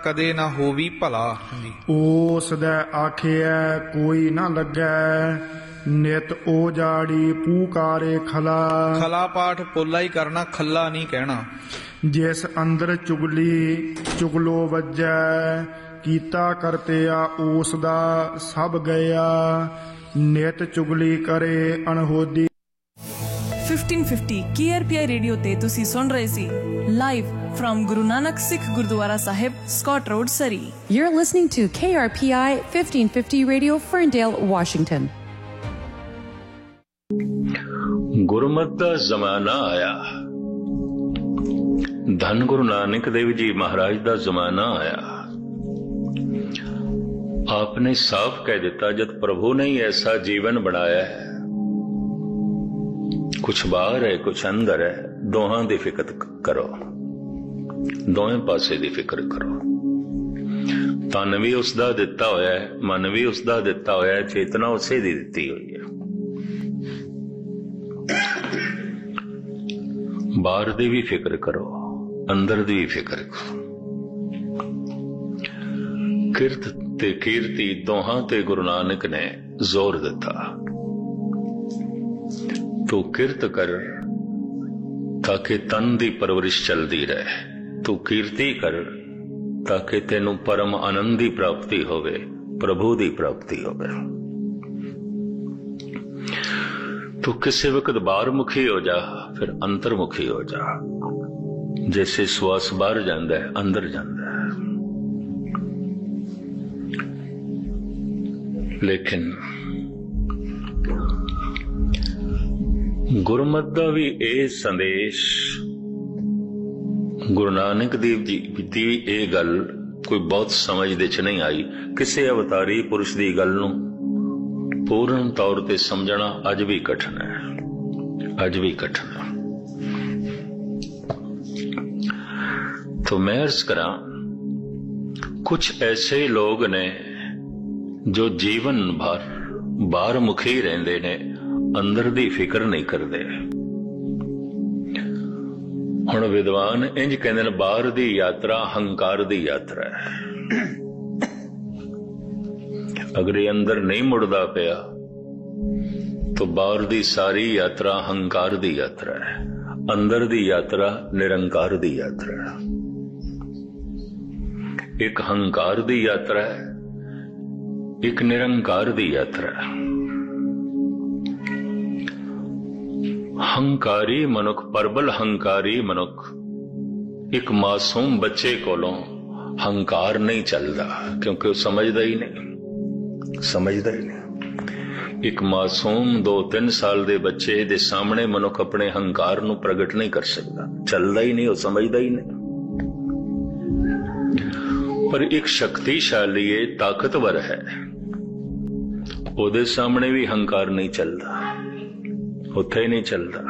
कदे ना होवी भला। ਓਸ ਦੈ ਆਖਿਐ ਕੋਈ ਨਾ ਲੱਗੈ, ਨਿਤ ਓਜਾੜੀ ਪੂਕਾਰੇ ਖਲਾ। खला पाठ पोला ही करना, खला नहीं कहना। ਜਿਸ ਅੰਦਰ ਚੁਗਲੀ ਚੁਗਲੋ ਵੱਜੈ, ਕੀਤਾ ਕਰਤਿਆ ਓਸ ਦਾ ਸਭ ਗਿਆ। ਨਿਤ ਚੁਗਲੀ ਕਰੇ ਅਣਹੋਦੀ। 1550 KRPI ਰੇਡੀਓ ਤੇ ਤੁਸੀਂ ਸੁਣ ਰਹੇ ਸੀ live firm Guru Nanak Sikh Gurdwara Sahib, Scott road, Surrey. You're listening to KRPI 1550 Radio, Ferndale, Washington. ਗੁਰਮਤਿ ਦਾ ਜ਼ਮਾਨਾ ਆਇਆ, ਧੰਨ ਗੁਰੂ ਨਾਨਕ ਦੇਵ ਜੀ ਮਹਾਰਾਜ ਦਾ ਜ਼ਮਾਨਾ ਆਇਆ। आपने साफ कह दिता, जब प्रभु ने ही ऐसा जीवन बनाया है, कुछ बाहर है कुछ अंदर है, दोहां दी फिक्र करो, दोवें पासे दी फिक्र करो। तन भी उसदा दिता होया है, मन भी उसदा दिता होया है, चेतना उसे दी दिती हुई है। बाहर दी भी फिक्र करो, अंदर दी भी फिक्र करो। किरत ते कीर्ति दोहां ते गुरु नानक ने जोर दिता। तू किरत कर ताकि तन दी परवरिश चलती रहे, तू कीर्ति कर ताकि तेनू परम आनंद दी प्राप्ति होवे, प्रभु दी प्राप्ति होवे। तू किसी वक्त बाहर मुखी हो जा, फिर अंतर्मुखी हो जा। जैसे श्वास बाहर जाता है अंदर जाता है। लेकिन गुरमत दा भी ये संदेश, गुरु नानक देव जी की ये गल कोई बहुत समझ दे च नहीं आई। किसी अवतारी पुरुष की गल नूं पूर्ण तौर ते समझना अज भी कठिन है, अज भी कठिन है। तो मैं अर्ज करा, कुछ ऐसे लोग ने जो जीवन भर बाहर मुखी रहंदे ने, अंदर दी फिक्र नहीं करते। हुण विद्वान इंज कहंदे ने, बाहर दी यात्रा हंकार दी यात्रा है। अगर ये अंदर नहीं मुड़दा पिया तो बाहर दी सारी यात्रा हंकार दी यात्रा है, अंदर दी यात्रा निरंकार दी यात्रा है। एक हंकार दी यात्रा है, एक निरंकार दी यात्रा। हंकारी मनुख, परबल हंकारी मनुख, एक मासूम बच्चे कोलों हंकार नहीं चलता, क्योंकि वो समझदा ही नहीं, समझदा ही नहीं। एक मासूम 2-3 साल दे बच्चे दे सामने मनुख अपने हंकार नूं प्रगट नहीं कर सकता, चलदा ही नहीं, वो समझदा ही नहीं। पर एक शक्तिशाली है, ताकतवर है, ਉਹਦੇ सामने भी हंकार नहीं चलता, उत्थे ही नहीं चलता।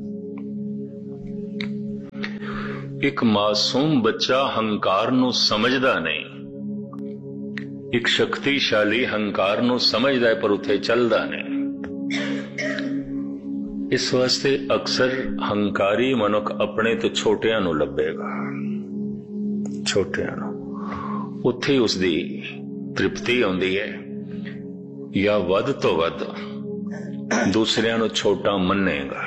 एक मासूम बच्चा हंकार नूं समझदा नहीं, एक शक्तिशाली हंकार नूं समझदा है पर उत्थे चलदा नहीं। इस वास्ते अक्सर हंकारी मनुख अपने तो छोटियां नूं लभेगा, छोटियां नूं, उत्थे उसदी तृप्ति आउंदी है, या वध तो वध दूसरियां नूं छोटा मन्नेगा,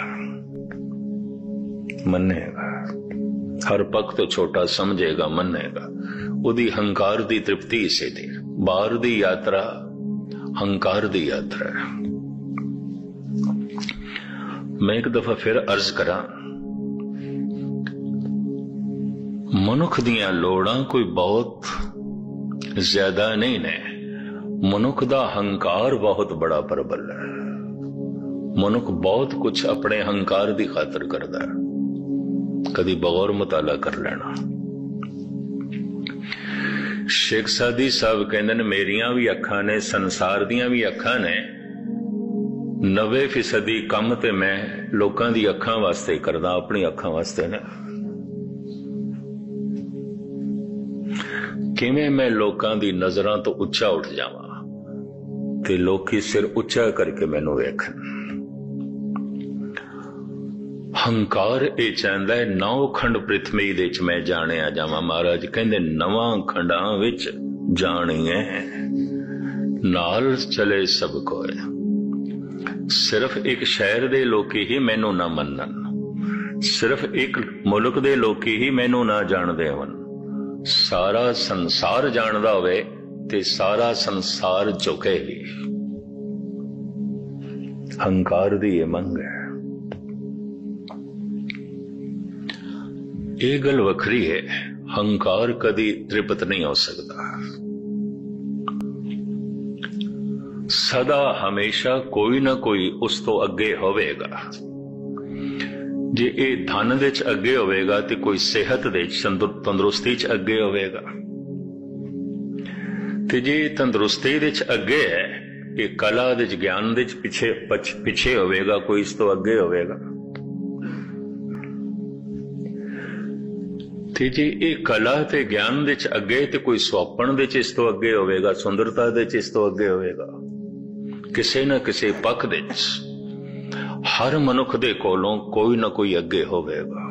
मन्नेगा, हर पक्ष तो छोटा समझेगा, मन्नेगा। उदी हंकार दी तृप्ति इसे दी। बाहर दी यात्रा हंकार दी यात्रा है। मैं एक दफा फिर अर्ज करा, मनुख दियां लोड़ां कोई बहुत ज्यादा नहीं ने, मनुख दा हंकार बहुत बड़ा प्रबल है। मनुख बहुत कुछ अपने हंकार दी खातर करदा है, कदी बगौर मुताला कर लेना। शेख सादी साहब कहंदे ने, मेरियां भी अखां ने, संसार दियां भी अखां ने, 90% काम ते मैं लोकां दी अखां वास्ते करदा, अपनी अखां वास्ते ने। किवें मैं लोकां दी नजरां तो उच्चा उठ जावां ते लोकी सिर उच्चा करके मैनू वेखन। ਹੰਕਾਰ ਇਹ ਚਾਹੁੰਦਾ ਹੈ 9 ਖੰਡ ਪ੍ਰਿਥਵੀ ਦੇ ਵਿੱਚ ਮੈਂ ਜਾਣਿਆ ਜਾਵਾਂ। ਮਹਾਰਾਜ ਕਹਿੰਦੇ 9 ਖੰਡਾਂ ਵਿੱਚ ਜਾਣੀਏ ਨਾਲ ਚਲੇ ਸਭ ਕੋਏ। ਸਿਰਫ ਇੱਕ ਸ਼ਹਿਰ ਦੇ ਲੋਕੀ ਹੀ ਮੈਨੂੰ ਨਾ ਮੰਨਣ, ਸਿਰਫ ਇੱਕ ਮੁਲਕ ਦੇ ਲੋਕੀ ਹੀ ਮੈਨੂੰ ਨਾ ਜਾਣਦੇ ਹੋਣ। ਸਾਰਾ ਸੰਸਾਰ ਜਾਣਦਾ ਹੋਵੇ ਤੇ ਸਾਰਾ ਸੰਸਾਰ ਝੁਕੇ ਵੀ। ਹੰਕਾਰ ਦੀ ਇਹ ਮੰਗ ਹੈ। ਇਹ ਗੱਲ ਵੱਖਰੀ ਹੈ, ਹੰਕਾਰ ਕਦੀ ਤ੍ਰਿਪਤ ਨਹੀਂ ਹੋ ਸਕਦਾ। ਸਦਾ ਹਮੇਸ਼ਾ ਕੋਈ ਨਾ ਕੋਈ ਉਸ ਤੋਂ ਅੱਗੇ ਹੋਵੇਗਾ। ਜੇ ਇਹ ਧਨ ਦੇ ਚ ਅੱਗੇ ਹੋਵੇਗਾ ਤੇ ਕੋਈ ਸਿਹਤ ਦੇ ਚ, ਤੰਦਰੁਸਤੀ ਚ ਅੱਗੇ ਹੋਵੇਗਾ। ਤੇ ਜੇ ਤੰਦਰੁਸਤੀ ਦੇ ਚ ਅੱਗੇ ਹੈ, ਇਹ ਕਲਾ ਦੇ ਚ, ਗਿਆਨ ਦੇ ਚ ਪਿੱਛੇ ਹੋਵੇਗਾ, ਕੋਈ ਇਸ ਤੋਂ ਅੱਗੇ ਹੋਵੇਗਾ। ਤੇ ਜੇ ਇਹ ਕਲਾ ਤੇ ਗਿਆਨ ਦੇ ਚ ਅੱਗੇ ਤੇ ਕੋਈ ਸੁਆਪਣ ਦੇ ਚ ਇਸ ਤੋਂ ਅੱਗੇ ਹੋਵੇਗਾ, ਸੁੰਦਰਤਾ ਦੇ ਚ ਇਸ ਤੋਂ ਅੱਗੇ ਹੋਵੇਗਾ। ਕਿਸੇ ਨਾ ਕਿਸੇ ਪੱਖ ਦੇ ਚ ਹਰ ਮਨੁੱਖ ਦੇ ਕੋਲੋਂ ਕੋਈ ਨਾ ਕੋਈ ਅੱਗੇ ਹੋਵੇਗਾ।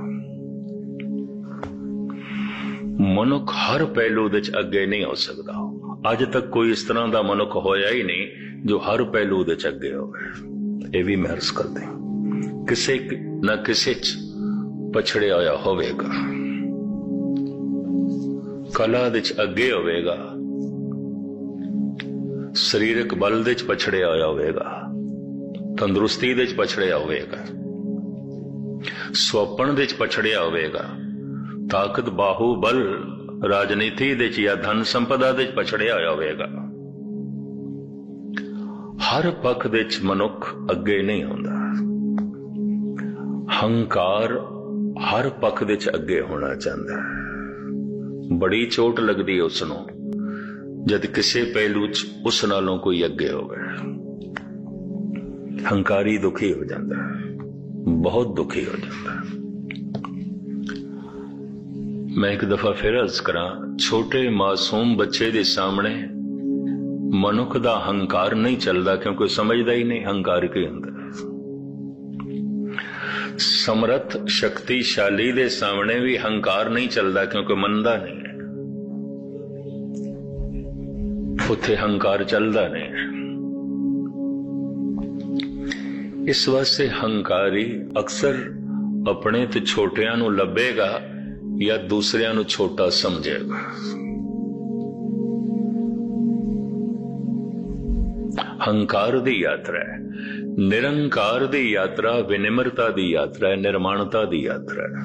ਮਨੁੱਖ ਹਰ ਪਹਿਲੂ ਦੇ ਚ ਅੱਗੇ ਨਹੀਂ ਹੋ ਸਕਦਾ। ਅੱਜ ਤੱਕ ਕੋਈ ਇਸ ਤਰ੍ਹਾਂ ਦਾ ਮਨੁੱਖ ਹੋਇਆ ਹੀ ਨਹੀਂ ਜੋ ਹਰ ਪਹਿਲੂ ਦੇ ਚ ਅੱਗੇ ਹੋਵੇ। ਇਹ ਵੀ ਮੈਂ ਅਰਜ਼ ਕਰਦੇ, ਕਿਸੇ ਨਾ ਕਿਸੇ ਚ ਪਛੜਿਆ ਹੋਇਆ ਹੋਵੇਗਾ। ਕਲਾ ਦੇ ਚ ਅੱਗੇ ਹੋਵੇਗਾ, ਸਰੀਰਕ ਬਲ ਦੇ ਚ ਪਛੜਿਆ ਹੋਇਆ ਹੋਵੇਗਾ, ਤੰਦਰੁਸਤੀ ਦੇ ਚ ਪਛੜਿਆ ਹੋਵੇਗਾ, ਸੁਪਨ ਦੇ ਚ ਪਛੜਿਆ ਹੋਵੇਗਾ, ਤਾਕਤ ਬਾਹੂ ਬਲ ਰਾਜਨੀਤੀ ਦੇ ਚ ਜਾਂ ਧਨ ਸੰਪਦਾ ਦੇ ਚ ਪਛੜਿਆ ਹੋਇਆ ਹੋਵੇਗਾ। ਹਰ ਪੱਖ ਦੇ ਚ ਮਨੁੱਖ ਅੱਗੇ ਨਹੀਂ ਆਉਂਦਾ। ਹੰਕਾਰ ਹਰ ਪੱਖ ਦੇ ਚ ਅੱਗੇ ਹੋਣਾ ਚਾਹੁੰਦਾ ਹੈ। ਬੜੀ ਚੋਟ ਲੱਗਦੀ ਹੈ ਉਸ ਨੂੰ ਜਦ ਕਿਸੇ ਪਹਿਲੂ ਚ ਉਸ ਨਾਲੋਂ ਕੋਈ ਅੱਗੇ ਹੋਵੇ। ਹੰਕਾਰੀ ਦੁਖੀ ਹੋ ਜਾਂਦਾ ਹੈ, ਬਹੁਤ ਦੁਖੀ ਹੋ ਜਾਂਦਾ ਹੈ। ਮੈਂ ਇੱਕ ਦਫਾ ਫਿਰ ਅਰਜ਼ ਕਰਾਂ, ਛੋਟੇ ਮਾਸੂਮ ਬੱਚੇ ਦੇ ਸਾਹਮਣੇ ਮਨੁੱਖ ਦਾ ਹੰਕਾਰ ਨਹੀਂ ਚੱਲਦਾ, ਕਿਉਂਕਿ ਸਮਝਦਾ ਹੀ ਨਹੀਂ ਹੰਕਾਰ ਕੀ ਹੁੰਦਾ। ਸਮਰੱਥ ਸ਼ਕਤੀਸ਼ਾਲੀ ਦੇ ਸਾਹਮਣੇ ਵੀ ਹੰਕਾਰ ਨਹੀਂ ਚੱਲਦਾ, ਕਿਉਂਕਿ ਮੰਨਦਾ ਨਹੀਂ ਹੈ। ਉੱਥੇ ਹੰਕਾਰ ਚੱਲਦਾ ਨਹੀਂ। ਇਸ ਵਾਸਤੇ ਹੰਕਾਰੀ ਅਕਸਰ ਆਪਣੇ ਤੇ ਛੋਟਿਆਂ ਨੂੰ ਲੱਭੇਗਾ ਜਾਂ ਦੂਸਰਿਆਂ ਨੂੰ ਛੋਟਾ ਸਮਝੇਗਾ। ਹੰਕਾਰ ਦੀ ਯਾਤਰਾ ਹੈ, ਨਿਰੰਕਾਰ ਦੀ ਯਾਤਰਾ, ਵਿਨਿਮਰਤਾ ਦੀ ਯਾਤਰਾ ਹੈ, ਨਿਰਮਾਣਤਾ ਦੀ ਯਾਤਰਾ ਹੈ।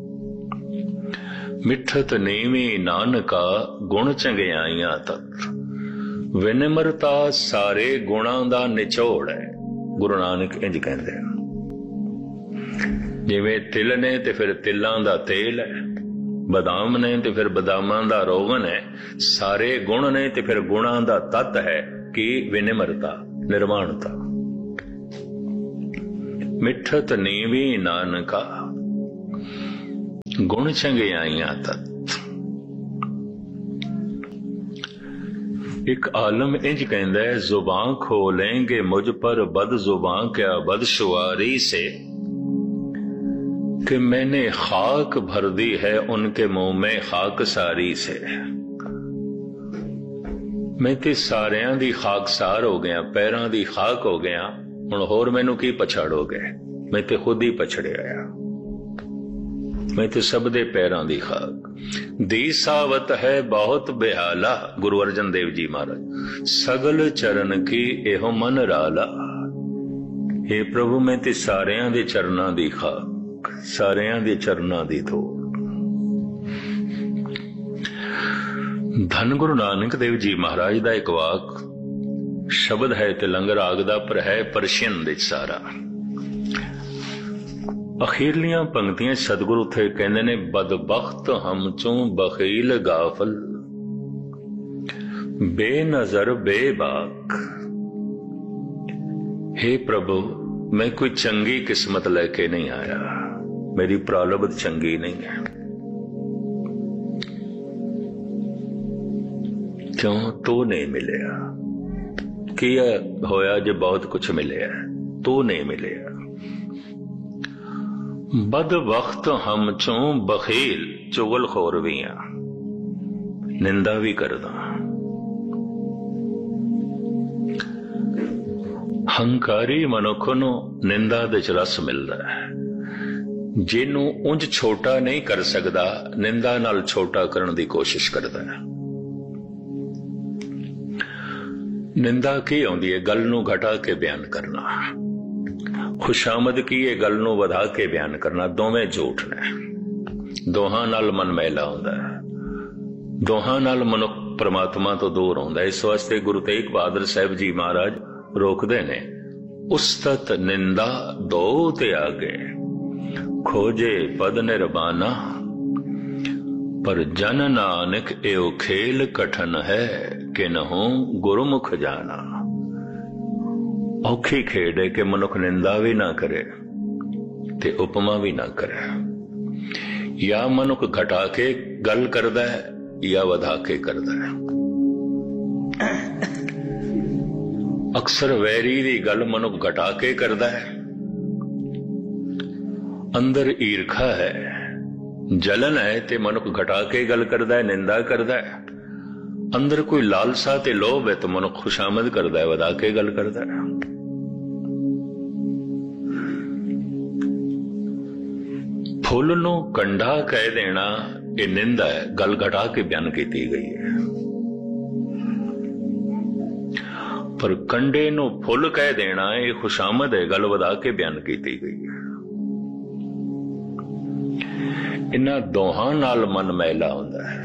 ਮਿੱਠਤ ਨੀਵੀਂ ਨਾਨਕਾ ਗੁਣ ਚੰਗਿਆਈਆਂ ਤਤ। ਵਿਨਿਮਰਤਾ ਸਾਰੇ ਗੁਣਾਂ ਦਾ ਨਿਚੋੜ ਹੈ। ਗੁਰੂ ਨਾਨਕ ਇੰਜ ਕਹਿੰਦੇ ਹਨ, ਜਿਵੇਂ ਤਿਲ ਨੇ ਤੇ ਫਿਰ ਤਿਲਾਂ ਦਾ ਤੇਲ ਹੈ, ਬਦਾਮ ਨੇ ਤੇ ਫਿਰ ਬਦਾਮਾਂ ਦਾ ਰੋਗਨ ਹੈ, ਸਾਰੇ ਗੁਣ ਨੇ ਤੇ ਫਿਰ ਗੁਣਾਂ ਦਾ ਤੱਤ ਹੈ ਕਿ ਵਿਨਿਮਰਤਾ, ਨਿਰਮਾਣਤਾ। ਮਿੱਠਤ ਨੀਵੀਂ ਨਾਨਕਾ ਗੁਣ ਚੰਗਿਆਈਆਂ ਤਤ। ਇੱਕ ਆਲਮ ਇੰਜ ਕਹਿੰਦਾ ਹੈ, ਜ਼ੁਬਾਨ ਖੋਲेंगे मुझ पर बद जुबान क्या बदशुआरी से, कि मैंने खाक भर दी है उनके मुंह में खाक सारी से। मैं ते सारियां दी खाकसार हो गया, पैरां दी खाक हो गया, हुण होर मैनू की पछाड़ोगे? मैं ते खुद ही पछड़े आया, मैं ते सब दे पैरां दी खाक। दी सावत है बहुत बेहाला, गुरु अर्जन देव जी महाराज। सगल चरण की एहो मन राला। हे प्रभु मैं ते सारियां दे चरनां दी खाक, सारियां दे चरनां दी धूल। धन गुरु नानक देव जी महाराज दा एक वाक शब्द है तेलंग राग दा, पर है परशियन दे सारा। अखीरलियां पंक्तियां सतगुरु थे कहंदे ने, बदबख्त हम चों बखील गाफल, बेनजर बेबाक। हे प्रभु मैं कोई चंगी किस्मत लेके नहीं आया, मेरी प्रारब्ध चंगी नहीं है। क्यों? तू नहीं मिलिया। किया होया जो बहुत कुछ मिले, तू नहीं मिलिया। बद वक्त हम चों बखेल चुगलखोर भी हाँ, निंदा भी करदा। हंकारी मनुख नूं निंदा दे च रस मिलदा है। जिन्नू उंज छोटा नहीं कर सकदा, निंदा नाल छोटा करने की कोशिश करदा है। निंदा की आउंदी है? गल नूं घटा के बयान करना। खुशामद की है? गल नूं वधा के बयान करना। दोवें झूठ ने, दोहां नाल मन मैला हुंदा है, दोहां नाल मनुख परमात्मा तो दूर हुंदा है। इस वास्ते गुरु तेग बहादुर साहिब जी महाराज रोकदे ने, उस्तत निंदा दो त्यागे, खोजे पद निर्बाना, पर जन नानक एओ खेल कठन है, कि नहु गुरुमुख जाना। औखी खेड है कि मनुख निंदा भी ना करे ते उपमा भी ना करे। या मनुख घटा के गल करदा है या वधा के करदा है। अक्सर वैरी दी गल मनुख घटा के करदा है। अंदर ईर्खा है, जलन है ते मनुख घटा के गल करदा है, निंदा करदा है। अंदर कोई लालसा ते लोभ है तो मनुख खुशामद करदा है, वधा के गल करदा है। फुल नूं कंडा कह देना ये निंदा है, गल घटा के बयान की गई है। पर कंडे नूं फुल कह देना ये खुशामद है, गल वधा के बयान की गई है। इन्हां दोहां नाल मन मैला हुंदा है।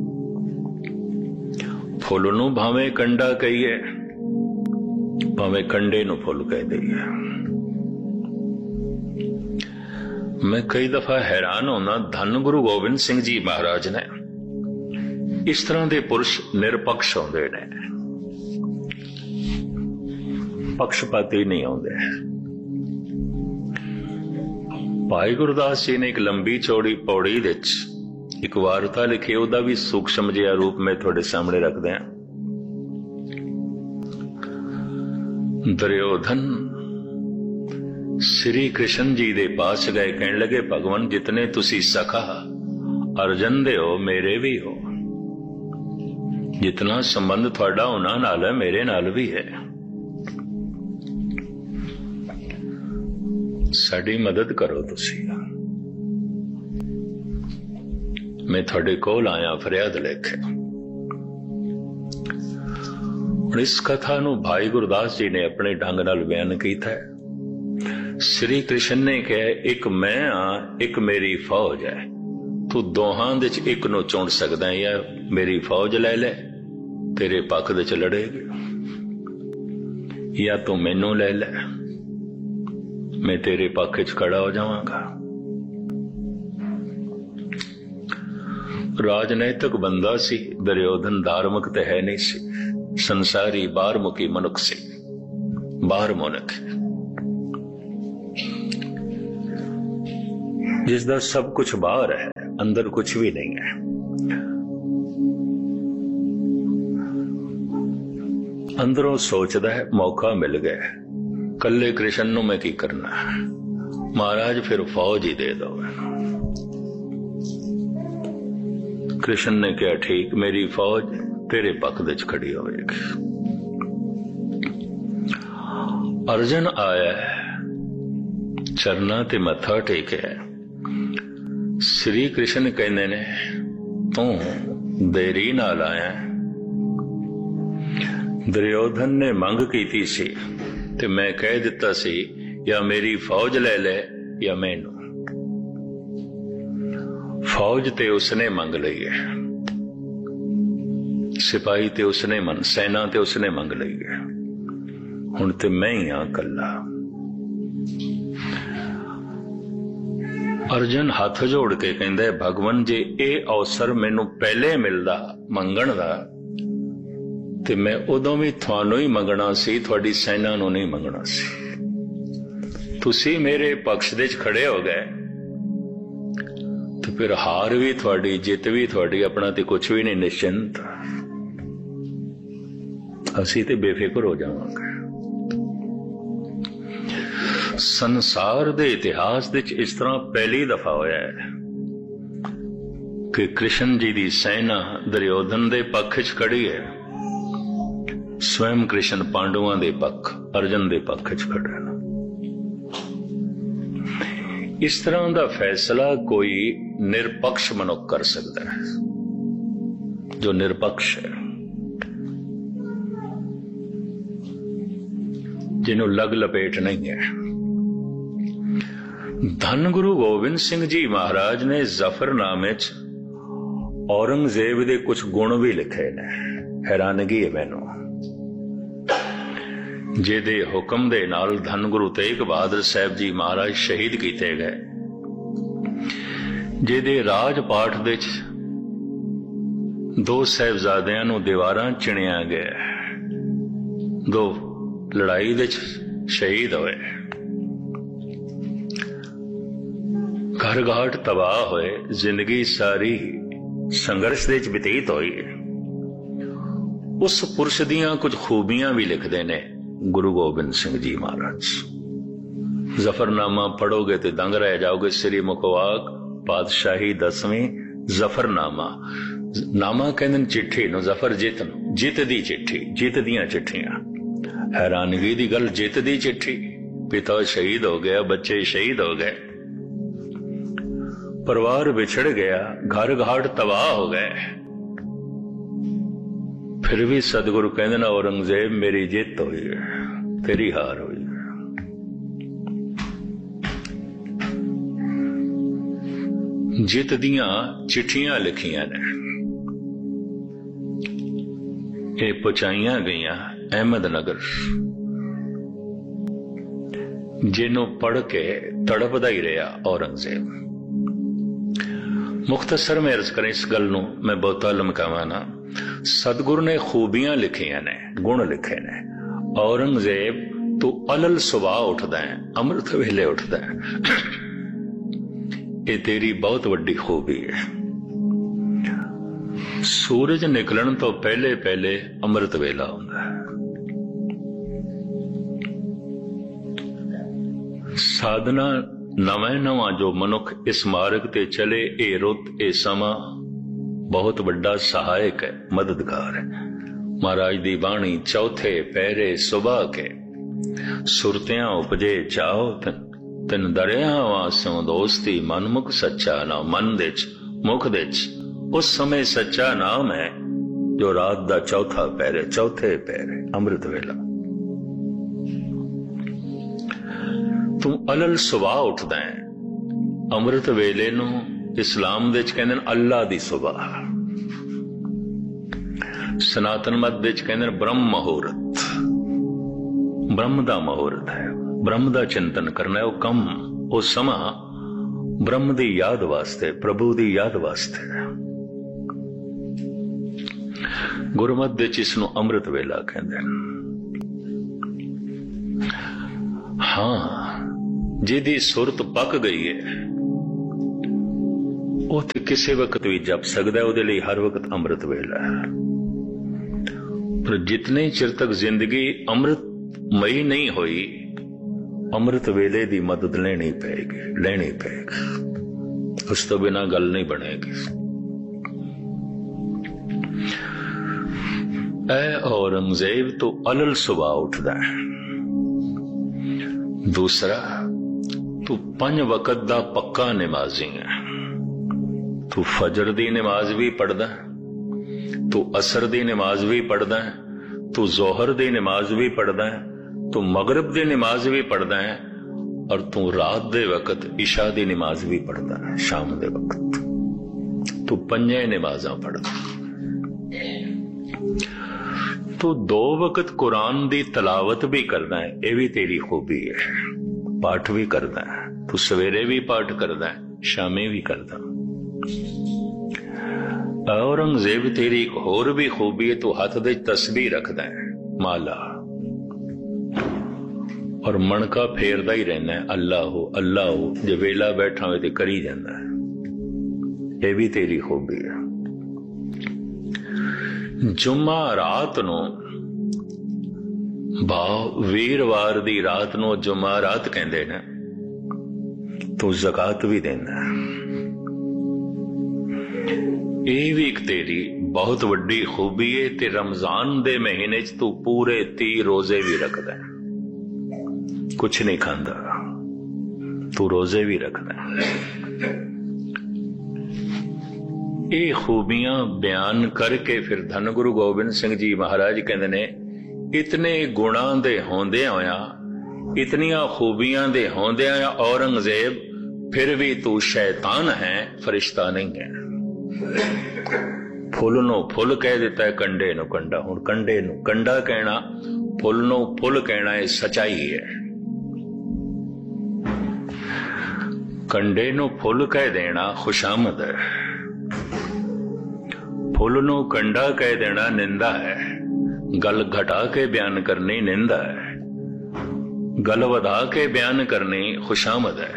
फुल नूं भावें कंडा कहिए, भावें कंडे नूं फुल कह दईए। मैं कई दफा हैरान होना, धन गुरु गोबिंद सिंह जी महाराज ने इस तरह के पुरुष निरपक्ष होंदे ने, पक्षपाती नहीं होंदे। भाई गुरदास जी ने एक लंबी चौड़ी पौड़ी विच एक वार्ता लिखी, ਉਹਦਾ भी सूक्ष्म जिहा रूप में थोड़े सामने रखते हैं। दुर्योधन श्री कृष्ण जी दे पास गए, कहने लगे भगवान जितने तुसी सखा अर्जन दे हो मेरे भी हो, जितना संबंध थोड़ा उन्हां नाल है मेरे नाल भी है। साडी मदद करो तुसी, मैं थोड़े कोल आया फरियाद लेके। इस कथा नूं भाई गुरदास जी ने अपने ढंग नाल बयान कीता है। श्री कृष्ण ने कहा एक मैं हाँ एक मेरी फौज है, तू दोहां दे च एक नूं चुन सकदा है, या मेरी फौज ले ले तेरे पक्ष दे च लड़ेगी, या तू मैनू ले ले मैं तेरे पक्ष च खड़ा हो जावांगा। राजनैतिक बंदा सी दुर्योधन, धार्मिक तो है नहीं सी, संसारी बाहरमुखी मनुख सी, बाहर मुनक जिसदा सब कुछ बाहर है, अंदर कुछ भी नहीं है। अंदरों सोचदा है मौका मिल गया, कल्ले कृष्ण नूं मैं की करना, महाराज फिर फौज ही दे दो। कृष्ण ने कहा ठीक, मेरी फौज तेरे पक्ष विच खड़ी होगी। अर्जन आया चरना ते मत्था टेकिया। श्री कृष्ण कहने ने तू देरी नाल आया। दुर्योधन ने मंग की सी ते मैं कह दिता सी या मेरी फौज ले ले या मैनू। फौज ते उसने मंग लई है, सिपाही ते उसने मन, सेना ते उसने मंग लई है, हुण ते मैं ही हां कल्ला। अर्जन हाथ जोड़ के कहंदा है भगवान जे ये अवसर मैनू पहले मिलदा मंगण दा ते मैं उदों भी थानू ही मंगना सी, थोड़ी सेना नू नहीं मंगना सी। तुसी मेरे पक्ष दे खड़े हो गए तो फिर हार भी थोड़ी जित भी थोड़ी, अपना तो कुछ भी नहीं, निश्चिंत असी ते बेफिक्र हो जावांगे। ਸੰਸਾਰ ਦੇ ਇਤਿਹਾਸ ਵਿੱਚ ਇਸ ਤਰ੍ਹਾਂ ਪਹਿਲੀ ਦਫਾ ਹੋਇਆ ਹੈ ਕਿ ਕ੍ਰਿਸ਼ਨ ਜੀ ਦੀ ਸੈਨਾ ਦੁਰਯੋਧਨ ਦੇ ਪੱਖ 'ਚ ਖੜੀ ਹੈ, ਸਵੈਮ ਕ੍ਰਿਸ਼ਨ ਪਾਂਡਵਾਂ ਦੇ ਪੱਖ, ਅਰਜਨ ਦੇ ਪੱਖ 'ਚ ਖੜਾ ਹੈ। ਇਸ ਤਰ੍ਹਾਂ ਦਾ ਫੈਸਲਾ ਕੋਈ ਨਿਰਪੱਖ ਮਨੁੱਖ ਕਰ ਸਕਦਾ ਹੈ, ਜੋ ਨਿਰਪੱਖ ਹੈ, ਜਿਹਨੂੰ ਲਗ ਲਪੇਟ ਨਹੀਂ ਹੈ। ਧੰਨ ਗੁਰੂ ਗੋਬਿੰਦ ਸਿੰਘ ਜੀ ਮਹਾਰਾਜ ਨੇ ਜ਼ਫਰਨਾਮੇ 'ਚ ਔਰੰਗਜ਼ੇਬ ਦੇ ਕੁਝ ਗੁਣ ਵੀ ਲਿਖੇ ਨੇ। ਹੈਰਾਨਗੀ ਹੈ ਮੈਨੂੰ, ਜਿਹਦੇ ਹੁਕਮ ਦੇ ਨਾਲ ਧੰਨ ਗੁਰੂ ਤੇਗ ਬਹਾਦਰ ਸਾਹਿਬ ਜੀ ਮਹਾਰਾਜ ਸ਼ਹੀਦ ਕੀਤੇ ਗਏ, ਜਿਹਦੇ ਰਾਜ ਪਾਠ ਦੇ 'ਚ 2 ਸਾਹਿਬਜ਼ਾਦਿਆਂ ਨੂੰ ਦੀਵਾਰਾਂ ਚਿਣਿਆ ਗਿਆ, 2 ਲੜਾਈ ਦੇ 'ਚ ਸ਼ਹੀਦ ਹੋਏ, ਘਰ ਘਾਟ ਤਬਾਹ ਹੋਏ, ਜ਼ਿੰਦਗੀ ਸਾਰੀ ਸੰਘਰਸ਼ ਦੇ 'ਚ ਬਤੀਤ ਹੋਈ। ਉਸ ਪੁਰਸ਼ ਦੀਆਂ ਕੁਝ ਖੂਬੀਆਂ ਵੀ ਲਿਖਦੇ ਨੇ ਗੁਰੂ ਗੋਬਿੰਦ ਸਿੰਘ ਜੀ ਮਹਾਰਾਜ। ਜ਼ਫਰਨਾਮਾ ਪੜੋਗੇ ਤੇ ਦੰਗ ਰਹਿ ਜਾਓਗੇ। ਸ੍ਰੀ ਮੁਖਵਾਕ ਪਾਤਸ਼ਾਹੀ 10ਵੀਂ ਜ਼ਫਰਨਾਮਾ, ਨਾਮਾ ਕਹਿੰਦੇ ਚਿੱਠੀ ਨੂੰ, ਜ਼ਫਰ ਜਿੱਤ ਨੂੰ, ਜਿੱਤ ਦੀ ਚਿੱਠੀ, ਜਿੱਤ ਦੀਆਂ ਚਿੱਠੀਆਂ। हैरानगी की गल, जित दी चिट्ठी, पिता शहीद हो गया, बच्चे शहीद हो गए, परिवार बिछड़ गया, घर घाट तबाह हो गए, फिर भी सतगुरु कहते ना औरंगजेब मेरी जित हुई है, तेरी हार हुई है। जित दियां चिट्ठियां लिखियां ने, ये पहुंचाइया गईयां अहमदनगर, जिन्हों पढ़ के तड़पदा ही रहा औरंगजेब। मुख्तसर में अर्ज करें इस गल नूं, मैं बहुता लमकावा ना। सतगुरु ने खूबियां लिखियां ने, गुण लिखे ने। औरंगजेब तू अलल सुबह उठदा है, अमृत वेले उठदा है, ये तेरी बहुत वड्डी खूबी है। सूरज निकलन तो पहले पहले अमृत वेला हुंदा है। साधना नवां नवां जो मनुख इस मार्ग ते चले, ए रुत ए समा बहुत वड्डा सहायक है, मददगार है। महाराज दी बाणी चौथे पैरे सुबह के, सुरतियां उपजे चाहो तिन दरिया वासों दोस्ती, मनमुख सच्चा ना मन दे मुख दे, उस समय सच्चा नाम है जो रात दा चौथा पैरे, चौथे पैरे अमृत वेला। तू अलल सुबह उठदा है, अमृत वेले नू इस्लाम दे कहंदे अल्लाह दी सुबह, सनातन मत दे कहंदे ब्रह्म मुहूर्त, ब्रह्म दा मुहूर्त है, ब्रह्म दा चिंतन करना है। वो कम, वो समा ब्रह्म दी याद वास्ते, प्रभु दी याद वास्ते। गुरमत दे इसनू अमृत वेला कहंदे। हाँ, जिहदी सुरत पक गई है वो तो किसी वक्त भी जप सकता है, उहदे लई हर वक्त अमृत वेला है। पर जितने चिर तक जिंदगी अमृतमयी नहीं हुई, अमृत वेले दी मदद लेनी पेगी, उस तो बिना गल नहीं बनेगी। ऐ औरंगजेब तो अलल सुबह उठदा है। दूसरा, तू 5 वक्त दा पक्का नमाजी है। तू फजर दी नमाज भी पढ़दा है, तू असर दी नमाज भी पढ़दा है, तू जोहर दी नमाज भी पढ़दा है, तू मगरिब दी नमाज भी पढ़दा है, और तू रात दे वक्त इशा दी नमाज भी पढ़दा है, शाम दे वक्त तू 5 नमाजा पढ़दा। तू 2 वक्त कुरान दी तलावत भी करदा है, ये भी तेरी खूबी है। पाठ भी करदा है, तू सवेरे भी पाठ करदा है, शामे भी करदा। औरंगजेब तेरी एक होर भी खूबी है, तू हाथ दे तस्बीह रखदा है, माला, और मणका फेरदा ही रहना है, अल्लाह अल्लाह, जो वेला बैठा हुए तो करी जाता है। ये भी तेरी खूबी है। जुम्मा रात नो भाव वीरवार दी रात नूं जुम्मा रात कहंदे ने, तू ज़कात भी देंदा। ਇਹ ਵੀ ਇੱਕ ਤੇਰੀ ਬਹੁਤ ਵੱਡੀ ਖੂਬੀ ਹੈ ਤੇ ਰਮਜ਼ਾਨ ਦੇ ਮਹੀਨੇ 'ਚ ਤੂੰ ਪੂਰੇ 30 ਰੋਜ਼ੇ ਵੀ ਰੱਖਦਾ, ਕੁਛ ਨਹੀਂ ਖਾਂਦਾ, ਤੂੰ ਰੋਜ਼ੇ ਵੀ ਰੱਖਦਾ। ਇਹ ਖੂਬੀਆਂ ਬਿਆਨ ਕਰਕੇ ਫਿਰ ਧੰਨ ਗੁਰੂ ਗੋਬਿੰਦ ਸਿੰਘ ਜੀ ਮਹਾਰਾਜ ਕਹਿੰਦੇ ਨੇ, ਇਤਨੇ ਗੁਣਾਂ ਦੇ ਹੁੰਦਿਆਂ ਹੋਇਆ, ਇਤਨੀਆਂ ਖੂਬੀਆਂ ਦੇ ਹੁੰਦਿਆਂ ਹੋਇਆ ਔਰੰਗਜ਼ੇਬ ਫਿਰ ਵੀ ਤੂੰ ਸ਼ੈਤਾਨ ਹੈ, ਫਰਿਸ਼ਤਾ ਨਹੀਂ ਹੈ। ਫੁੱਲ ਨੂੰ ਫੁੱਲ ਕਹਿ ਦਿੱਤਾ ਹੈ, ਕੰਡੇ ਨੂੰ ਕੰਡਾ। ਹੁਣ ਕੰਡੇ ਨੂੰ ਕੰਡਾ ਕਹਿਣਾ, ਫੁੱਲ ਨੂੰ ਫੁੱਲ ਕਹਿਣਾ, ਇਹ ਸਚਾਈ ਹੈ। ਕੰਡੇ ਨੂੰ ਫੁੱਲ ਕਹਿ ਦੇਣਾ ਖੁਸ਼ਾਮਦ ਹੈ, ਫੁੱਲ ਨੂੰ ਕੰਡਾ ਕਹਿ ਦੇਣਾ ਨਿੰਦਾ ਹੈ। ਗੱਲ ਘਟਾ ਕੇ ਬਿਆਨ ਕਰਨੀ ਨਿੰਦਾ ਹੈ, ਗੱਲ ਵਧਾ ਕੇ ਬਿਆਨ ਕਰਨੀ ਖੁਸ਼ਾਮਦ ਹੈ।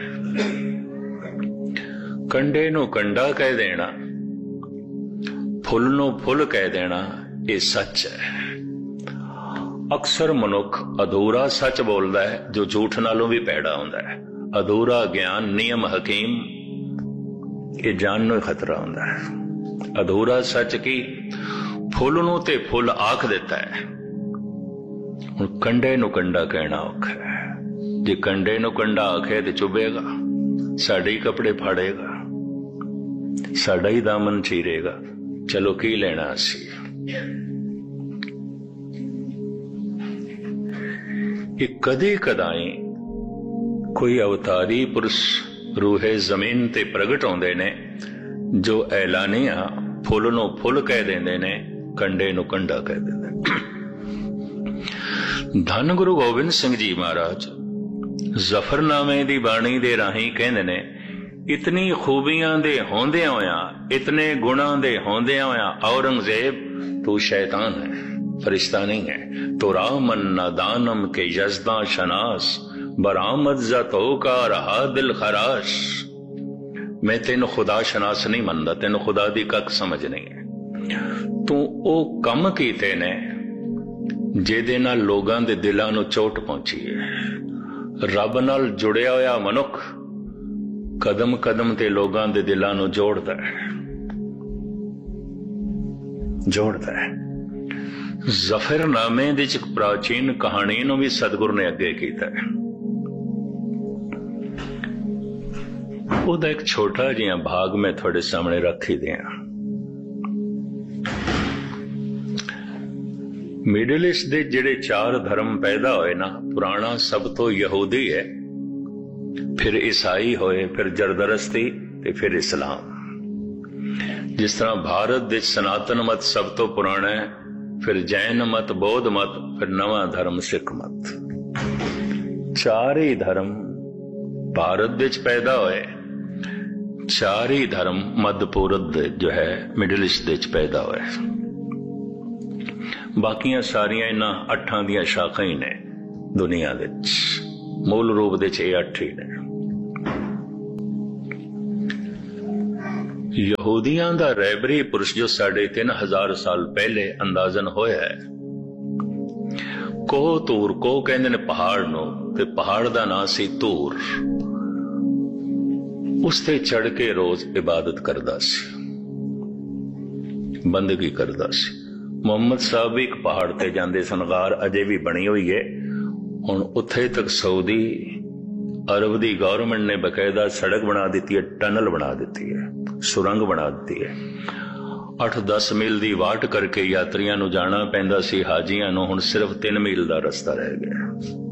ਕੰਡੇ ਨੂੰ ਕੰਡਾ ਕਹਿ ਦੇਣਾ, ਫੁੱਲ ਨੂੰ ਫੁੱਲ ਕਹਿ ਦੇਣਾ, ਇਹ ਸੱਚ ਹੈ। ਅਕਸਰ ਮਨੁੱਖ ਅਧੂਰਾ ਸੱਚ ਬੋਲਦਾ ਹੈ, ਜੋ ਝੂਠ ਨਾਲੋਂ ਵੀ ਪੈੜਾ ਹੁੰਦਾ ਹੈ। ਅਧੂਰਾ ਗਿਆਨ, ਨਿਯਮ ਹਕੀਮ, ਇਹ ਜਾਨ ਨੂੰ ਖਤਰਾ ਹੁੰਦਾ ਹੈ। ਅਧੂਰਾ ਸੱਚ ਕੀ, ਫੁੱਲ ਨੂੰ ਤੇ ਫੁੱਲ ਆਖ ਦਿੱਤਾ ਹੈ। ਹੁਣ ਕੰਡੇ ਨੂੰ ਕੰਡਾ ਕਹਿਣਾ ਔਖਾ ਹੈ। ਜੇ ਕੰਡੇ ਨੂੰ ਕੰਡਾ ਆਖੇ ਤੇ ਚੁਭੇਗਾ, ਸਾਡੇ ਹੀ ਕੱਪੜੇ ਫਾੜੇਗਾ, ਸਾਡਾ ਹੀ ਦਾਮਨ ਚੀਰੇਗਾ। ਚਲੋ ਕੀ ਲੈਣਾ ਅਸੀਂ। ਇਹ ਕਦੇ ਕਦਾਈ ਕੋਈ ਅਵਤਾਰੀ ਪੁਰਸ਼ ਰੂਹੇ ਜ਼ਮੀਨ ਤੇ ਪ੍ਰਗਟ ਹੁੰਦੇ ਨੇ, ਜੋ ਐਲਾਨੀਆਂ ਫੁੱਲ ਨੂੰ ਫੁੱਲ ਕਹਿ ਦਿੰਦੇ ਨੇ, ਕੰਡੇ ਨੂੰ ਕੰਡਾ ਕਹਿ ਦਿੰਦੇ ਨੇ। ਧੰਨ ਗੁਰੂ ਗੋਬਿੰਦ ਸਿੰਘ ਜੀ ਮਹਾਰਾਜ ਜ਼ਫਰਨਾਮੇ ਦੀ ਬਾਣੀ ਦੇ ਰਾਹੀਂ ਕਹਿੰਦੇ ਨੇ, ਇਤਨੀ ਖੂਬੀਆਂ ਦੇ ਹੁੰਦਿਆਂ ਹੋਇਆ, ਇਤਨੇ ਗੁਣਾਂ ਦੇ ਹੁੰਦਿਆਂ ਹੋਇਆ ਔਰੰਗਜ਼ੇਬ ਤੂੰ ਸ਼ੈਤਾਨ ਹੈ, ਫਰਿਸ਼ਤਾ ਨਹੀਂ ਹੈ। ਤੋ ਰਾਮਨ ਨਾਦਾਨਮ ਕੇ ਯਜ਼ਦਾਂ ਸ਼ਨਾਸ, ਬਰਾਮਦ ਜ਼ਤ ਹੋ ਕਾ ਰਹਾ ਦਿਲ ਖਰਾਸ਼। ਮੈਂ ਤੈਨੂੰ ਖੁਦਾ ਸ਼ਨਾਸ ਨਹੀਂ ਮੰਨਦਾ, ਤੈਨੂੰ ਖੁਦਾ ਦੀ ਕੱਖ ਸਮਝ ਨਹੀਂ ਹੈ। ਤੂੰ ਉਹ ਕੰਮ ਕੀਤੇ ਨੇ ਜਿਹਦੇ ਨਾਲ ਲੋਕਾਂ ਦੇ ਦਿਲਾਂ ਨੂੰ ਚੋਟ ਪਹੁੰਚੀ ਹੈ। ਰੱਬ ਨਾਲ ਜੁੜਿਆ ਹੋਇਆ ਮਨੁੱਖ ਕਦਮ ਕਦਮ ਤੇ ਲੋਕਾਂ ਦੇ ਦਿਲਾਂ ਨੂੰ ਜੋੜਦਾ ਹੈ, ਜੋੜਦਾ ਹੈ। ਜ਼ਫਰਨਾਮੇ ਦੀ ਇੱਕ ਪ੍ਰਾਚੀਨ ਕਹਾਣੀ ਨੂੰ ਵੀ ਸਤਿਗੁਰ ਨੇ ਅੱਗੇ ਕੀਤਾ ਹੈ। ਉਹਦਾ ਇੱਕ ਛੋਟਾ ਜਿਹਾ ਭਾਗ ਮੈਂ ਤੁਹਾਡੇ ਸਾਹਮਣੇ ਰੱਖ ਹੀ ਦਿਆਂ। ਮਿਡਲ ਈਸਟ ਦੇ ਜਿਹੜੇ 4 ਧਰਮ ਪੈਦਾ ਹੋਏ ਨਾ, ਪੁਰਾਣਾ ਸਭ ਤੋਂ ਯਹੂਦੀ ਹੈ, ਫਿਰ ਈਸਾਈ ਹੋਏ, ਫਿਰ ਜ਼ਰਦਰਸਤੀ ਤੇ ਫਿਰ ਇਸਲਾਮ। ਜਿਸ ਤਰ੍ਹਾਂ ਭਾਰਤ ਦੇ ਸਨਾਤਨ ਮਤ ਸਭ ਤੋਂ ਪੁਰਾਣਾ ਹੈ, ਫਿਰ ਜੈਨ ਮਤ, ਬੌਧ ਮਤ, ਫਿਰ ਨਵਾਂ ਧਰਮ ਸਿੱਖ ਮਤ। 4 ਹੀ ਧਰਮ ਭਾਰਤ ਵਿੱਚ ਪੈਦਾ ਹੋਏ, 4 ਹੀ ਧਰਮ ਮੱਧ ਪੂਰਬ ਦੇ ਜੋ ਹੈ ਮਿਡਲ ਈਸਟ ਦੇ ਪੈਦਾ ਹੋਏ। ਬਾਕੀਆਂ ਸਾਰੀਆਂ ਇਹਨਾਂ 8 ਦੀਆਂ ਸ਼ਾਖਾਂ ਹੀ ਨੇ ਦੁਨੀਆ ਵਿੱਚ। ਮੂਲ ਰੂਪ ਦੇ 'ਚ ਇਹ 8 ਹੀ ਨੇ। ਯਹੂਦੀਆਂ ਦਾ ਰਹਿਬਰੀ ਪੁਰਸ਼ ਜੋ 3500 ਸਾਲ ਪਹਿਲੇ ਅੰਦਾਜ਼ਨ ਹੋਇਆ ਹੈ, ਕੋਹ ਤੂਰ, ਕੋਹ ਕਹਿੰਦੇ ਨੇ ਪਹਾੜ ਨੂੰ, ਤੇ ਪਹਾੜ ਦਾ ਨਾਂ ਸੀ ਤੂਰ। ਉਸ ਤੇ ਚੜ ਕੇ ਰੋਜ਼ ਇਬਾਦਤ ਕਰਦਾ ਸੀ, ਬੰਦਗੀ ਕਰਦਾ ਸੀ। ਮੁਹੰਮਦ ਸਾਹਿਬ ਵੀ ਇੱਕ ਪਹਾੜ ਤੇ ਜਾਂਦੇ ਸਨ, ਗਾਰ ਅਜੇ ਵੀ ਬਣੀ ਹੋਈ ਹੈ। ਹੁਣ ਉੱਥੇ ਤੱਕ ਸਾਊਦੀ ਅਰਬ ਦੀ ਗਵਰਨਮੈਂਟ ਨੇ ਬਕਾਇਦਾ ਸੜਕ ਬਣਾ ਦਿੱਤੀ ਹੈ, ਟਨਲ ਬਣਾ ਦਿੱਤੀ ਹੈ, ਸੁਰੰਗ ਬਣਾ ਦਿੱਤੀ ਹੈ। 8-10 ਮੀਲ ਦੀ ਵਾਟ ਕਰਕੇ ਯਾਤਰੀਆਂ ਨੂੰ ਜਾਣਾ ਪੈਂਦਾ ਸੀ, ਹਾਜੀਆਂ ਨੂੰ ਹੁਣ ਸਿਰਫ 3 ਮੀਲ ਦਾ ਰਸਤਾ ਰਹਿ ਗਿਆ,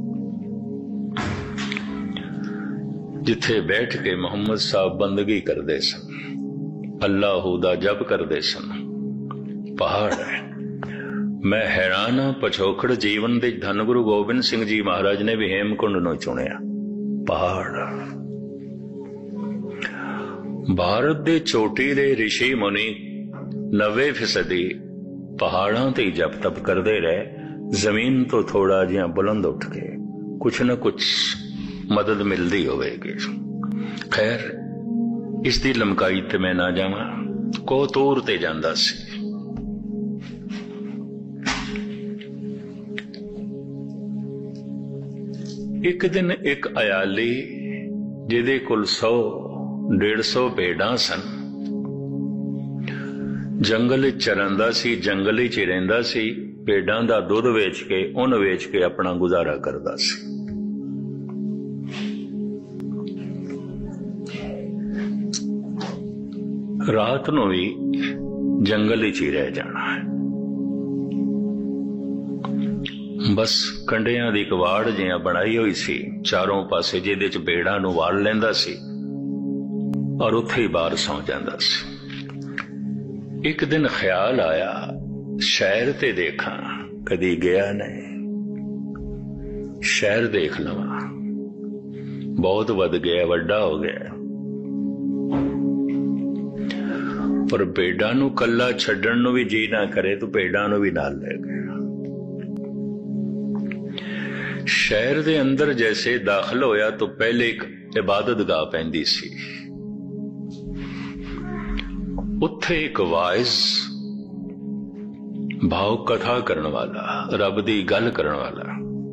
ਜਿੱਥੇ ਬੈਠ ਕੇ ਮੁਹੰਮਦ ਸਾਹਿਬ ਬੰਦਗੀ ਕਰਦੇ ਸਨ, ਅੱਲਾਹੂ ਦਾ ਜਪ ਕਰਦੇ ਸਨ। ਪਹਾੜ ਹੈ। ਮੈਂ ਹੈਰਾਨ ਹਾਂ, ਪਛੋਕੜ ਜੀਵਨ ਦੇ ਧੰਨ ਗੁਰੂ ਗੋਬਿੰਦ ਸਿੰਘ ਜੀ ਮਹਾਰਾਜ ਨੇ ਵੀ ਹੇਮਕੁੰਡ ਨੂੰ ਚੁਣਿਆ। ਪਹਾੜ। ਭਾਰਤ ਦੇ ਚੋਟੀ ਦੇ ਰਿਸ਼ੀ ਮੁਨੀ 90% ਪਹਾੜਾਂ ਤੇ ਜਪ ਤਪ ਕਰਦੇ ਰਹੇ, ਜ਼ਮੀਨ ਤੋਂ ਥੋੜਾ ਜਿਹਾ ਬੁਲੰਦ ਉੱਠ ਕੇ ਕੁਛ ਨਾ ਕੁਛ ਮਦਦ ਮਿਲਦੀ ਹੋਵੇਗੀ। ਖੈਰ, ਇਸ ਦੀ ਲਮਕਾਈ ਤੇ ਮੈਂ ਨਾ ਜਾਵਾਂ। ਕੋਤੂਰ ਤੇ ਜਾਂਦਾ ਸੀ। ਇੱਕ ਦਿਨ ਇੱਕ ਅਯਾਲੀ ਜਿਹਦੇ ਕੋਲ 100-150 ਭੇਡਾਂ ਸਨ, ਜੰਗਲ ਵਿੱਚ ਚਰੰਦਾ ਸੀ, ਜੰਗਲ ਵਿੱਚ ਹੀ ਰਹਿੰਦਾ ਸੀ, ਭੇਡਾਂ ਦਾ ਦੁੱਧ ਵੇਚ ਕੇ, ਉੱਨ ਵੇਚ ਕੇ ਆਪਣਾ ਗੁਜ਼ਾਰਾ ਕਰਦਾ ਸੀ। ਰਾਤ ਨੂੰ ਵੀ ਜੰਗਲ ਵਿੱਚ ਹੀ ਰਹਿ ਜਾਣਾ ਹੈ। ਬਸ ਕੰਡਿਆਂ ਦੀ ਕਵਾੜ ਜਿਹਾ ਬਣਾਈ ਹੋਈ ਸੀ ਚਾਰੋਂ ਪਾਸੇ, ਜਿਹਦੇ ਚ ਭੇਡਾਂ ਨੂੰ ਵਾੜ ਲੈਂਦਾ ਸੀ ਔਰ ਉੱਥੇ ਹੀ ਬਾਹਰ ਸੌਂ ਜਾਂਦਾ ਸੀ। ਇੱਕ ਦਿਨ ਖਿਆਲ ਆਇਆ, ਸ਼ਹਿਰ ਤੇ ਦੇਖਾਂ, ਕਦੀ ਗਿਆ ਨਹੀਂ, ਸ਼ਹਿਰ ਦੇਖ ਲਵਾਂ। ਬਹੁਤ ਵੱਧ ਗਿਆ, ਵੱਡਾ ਹੋ ਗਿਆ, ਪਰ ਭੇਡਾਂ ਨੂੰ ਕੱਲਾ ਛੱਡਣ ਨੂੰ ਵੀ ਜੀ ਨਾ ਕਰੇ ਤਾਂ ਭੇਡਾਂ ਨੂੰ ਵੀ ਨਾਲ ਲੈ ਗਿਆ। ਸ਼ਹਿਰ ਦੇ ਅੰਦਰ ਜੈਸੇ ਦਾਖਲ ਹੋਇਆ ਤਾਂ ਪਹਿਲੇ ਇੱਕ ਇਬਾਦਤਗਾਹ ਪੈਂਦੀ ਸੀ। ਉੱਥੇ ਇੱਕ ਵਾਇਜ਼, ਭਾਵ ਕਥਾ ਕਰਨ ਵਾਲਾ, ਰੱਬ ਦੀ ਗੱਲ ਕਰਨ ਵਾਲਾ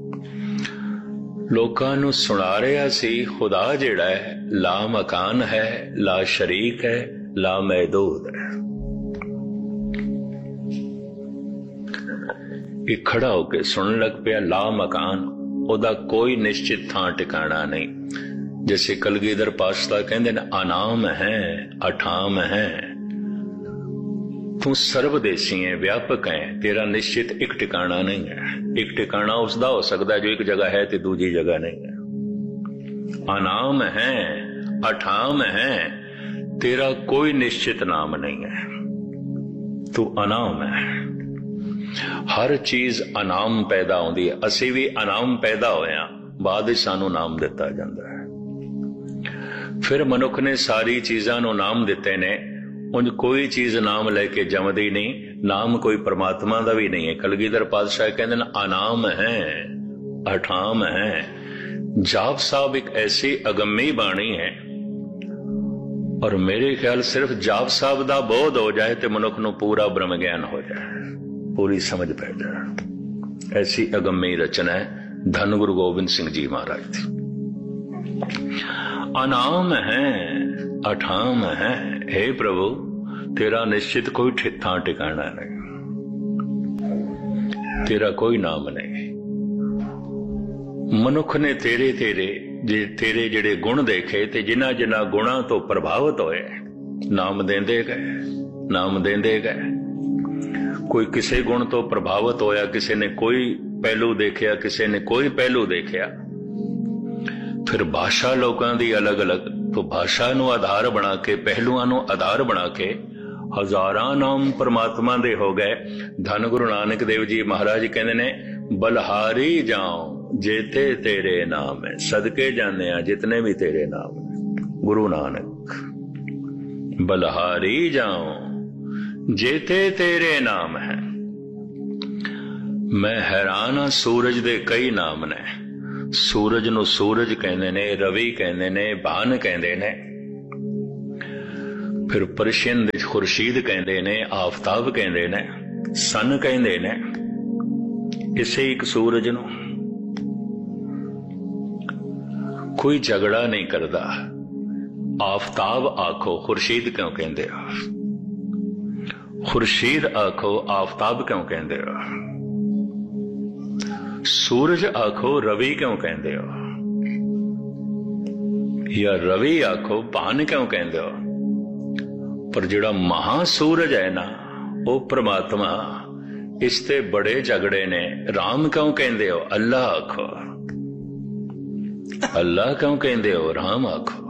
ਲੋਕਾਂ ਨੂੰ ਸੁਣਾ ਰਿਹਾ ਸੀ। ਖੁਦਾ ਜਿਹੜਾ ਹੈ ਲਾ ਮਕਾਨ ਹੈ, ਲਾ ਸ਼ਰੀਕ ਹੈ, ਲਾ ਮਹਿਦੂਦ ਹੈ। ਇਹ ਖੜਾ ਹੋ ਕੇ ਸੁਣਨ ਲੱਗ ਪਿਆ। ਲਾ ਮਕਾਨ, ਉਹਦਾ ਕੋਈ ਨਿਸ਼ਚਿਤ ਥਾਂ ਟਿਕਾਣਾ ਨਹੀਂ। ਜੈਸੇ ਕਲਗੀਧਰ ਪਾਤਸ਼ਾਹ ਕਹਿੰਦੇ ਨੇ, ਅਨਾਮ ਹੈ, ਅਠਾਮ ਹੈ, ਤੂੰ ਸਰਵਦੇਸੀ ਹੈ, ਵਿਆਪਕ ਹੈ, ਤੇਰਾ ਨਿਸ਼ਚਿਤ ਇੱਕ ਟਿਕਾਣਾ ਨਹੀਂ ਹੈ। ਇੱਕ ਟਿਕਾਣਾ ਉਸਦਾ ਹੋ ਸਕਦਾ ਜੋ ਇੱਕ ਜਗ੍ਹਾ ਹੈ ਤੇ ਦੂਜੀ ਜਗ੍ਹਾ ਨਹੀਂ ਹੈ। ਅਨਾਮ ਹੈ, ਅਠਾਮ ਹੈ, ਤੇਰਾ ਕੋਈ ਨਿਸ਼ਚਿਤ ਨਾਮ ਨਹੀਂ ਹੈ, ਤੂੰ ਅਨਾਮ ਹੈ। ਹਰ ਚੀਜ਼ ਅਨਾਮ ਪੈਦਾ ਹੁੰਦੀ ਹੈ। ਅਸੀਂ ਵੀ ਅਨਾਮ ਪੈਦਾ ਹੋਇਆ, ਬਾਅਦ ਵਿੱਚ ਸਾਨੂੰ ਨਾਮ ਦਿੱਤਾ ਜਾਂਦਾ ਹੈ। ਫਿਰ ਮਨੁੱਖ ਨੇ ਸਾਰੀ ਚੀਜ਼ਾਂ ਨੂੰ ਨਾਮ ਦਿੱਤੇ ਨੇ। ਉਂਝ ਕੋਈ ਚੀਜ਼ ਨਾਮ ਲੈ ਕੇ ਜੰਮਦੀ ਨਹੀਂ, ਨਾਮ ਕੋਈ ਪਰਮਾਤਮਾ ਦਾ ਵੀ ਨਹੀਂ ਹੈ। ਕਲਗੀਧਰ ਪਾਤਸ਼ਾਹ ਕਹਿੰਦੇ ਨੇ, ਅਨਾਮ ਹੈ, ਅਠਾਮ ਹੈ। ਜਾਪ ਸਾਹਿਬ ਇੱਕ ਐਸੀ ਅਗੰਮੀ ਬਾਣੀ ਹੈ, ਔਰ ਮੇਰੇ ਖਿਆਲ ਸਿਰਫ ਜਾਪ ਸਾਹਿਬ ਦਾ ਬੋਧ ਹੋ ਜਾਏ ਤੇ ਮਨੁੱਖ ਨੂੰ ਪੂਰਾ ਬ੍ਰਹਮ ਗਿਆਨ ਹੋ ਜਾਏ, ਪੂਰੀ ਸਮਝ ਪੈ ਜਾਏ। ਐਸੀ ਅਗੰਮੀ ਰਚਨਾ ਹੈ ਧੰਨ ਗੁਰੂ ਗੋਬਿੰਦ ਸਿੰਘ ਜੀ ਮਹਾਰਾਜ ਦੀ। ਅਨਾਮ ਹੈ, ਅਠਾਮ ਹੈ, हे ਪ੍ਰਭੂ ਤੇਰਾ ਨਿਸ਼ਚਿਤ ਕੋਈ ਥਾਂ ਟਿਕਾਣਾ ਨਹੀਂ, ਤੇਰਾ ਕੋਈ ਨਾਮ ਨਹੀਂ। ਮਨੁੱਖ ਨੇ ਤੇਰੇ ਜਿਹੜੇ ਗੁਣ ਦੇਖੇ ਤੇ ਜਿਨ੍ਹਾਂ ਜਿਨ੍ਹਾਂ ਗੁਣਾਂ ਤੋਂ ਪ੍ਰਭਾਵਿਤ ਹੋਏ, ਨਾਮ ਦਿੰਦੇ ਗਏ, ਨਾਮ ਦਿੰਦੇ ਗਏ। ਕੋਈ ਕਿਸੇ ਗੁਣ ਤੋਂ ਪ੍ਰਭਾਵਿਤ ਹੋਇਆ, ਕਿਸੇ ਨੇ ਕੋਈ ਪਹਿਲੂ ਦੇਖਿਆ, ਕਿਸੇ ਨੇ ਕੋਈ ਪਹਿਲੂ ਦੇਖਿਆ। ਫਿਰ ਭਾਸ਼ਾ ਲੋਕਾਂ ਦੀ ਅਲੱਗ-ਅਲੱਗ, ਤੋਂ ਭਾਸ਼ਾ ਨੂੰ ਆਧਾਰ ਬਣਾ ਕੇ, ਪਹਿਲੂਆਂ ਨੂੰ ਆਧਾਰ ਬਣਾ ਕੇ ਹਜ਼ਾਰਾਂ ਨਾਮ ਪਰਮਾਤਮਾ ਦੇ ਹੋ ਗਏ। ਧੰਨ ਗੁਰੂ ਨਾਨਕ ਦੇਵ ਜੀ ਮਹਾਰਾਜ ਕਹਿੰਦੇ ਨੇ, ਬਲਹਾਰੀ ਜਾਉ ਜੇਤੇ ਤੇਰੇ ਨਾਮ ਹੈ। ਸਦਕੇ ਜਾਂਦੇ ਆ ਜਿਤਨੇ ਵੀ ਤੇਰੇ ਨਾਮ ਨੇ। ਗੁਰੂ ਨਾਨਕ, ਬਲਹਾਰੀ ਜਾਉ ਜੇਤੇ ਤੇਰੇ ਨਾਮ ਹੈ। ਮੈਂ ਹੈਰਾਨ ਹਾਂ, ਸੂਰਜ ਦੇ ਕਈ ਨਾਮ ਨੇ। ਸੂਰਜ ਨੂੰ ਸੂਰਜ ਕਹਿੰਦੇ ਨੇ, ਰਵੀ ਕਹਿੰਦੇ ਨੇ, ਭਾਨ ਕਹਿੰਦੇ ਨੇ। ਫਿਰ ਪਰਸ਼ੀਅਨ ਵਿੱਚ ਖੁਰਸ਼ੀਦ ਕਹਿੰਦੇ ਨੇ, ਆਫਤਾਬ ਕਹਿੰਦੇ ਨੇ, ਸਨ ਕਹਿੰਦੇ ਨੇ। ਇਸੇ ਇੱਕ ਸੂਰਜ ਨੂੰ ਕੋਈ ਝਗੜਾ ਨਹੀਂ ਕਰਦਾ। ਆਫਤਾਬ ਆਖੋ, ਖੁਰਸ਼ੀਦ ਕਿਉਂ ਕਹਿੰਦੇ ਹੋ? ਖੁਰਸ਼ੀਦ ਆਖੋ, ਆਫਤਾਬ ਕਿਉਂ ਕਹਿੰਦੇ ਹੋ? ਸੂਰਜ ਆਖੋ, ਰਵੀ ਕਿਉਂ ਕਹਿੰਦੇ ਹੋ? ਜਾਂ ਰਵੀ ਆਖੋ, ਭਾਨ ਕਿਉਂ ਕਹਿੰਦੇ ਹੋ? ਪਰ ਜਿਹੜਾ ਮਹਾ ਸੂਰਜ ਹੈ ਨਾ, ਉਹ ਪ੍ਰਮਾਤਮਾ, ਇਸ ਤੇ ਬੜੇ ਝਗੜੇ ਨੇ। ਰਾਮ ਕਿਉਂ ਕਹਿੰਦੇ ਹੋ? ਅੱਲਾ ਆਖੋ। ਅੱਲਾ ਕਿਉਂ ਕਹਿੰਦੇ ਹੋ? ਰਾਮ ਆਖੋ।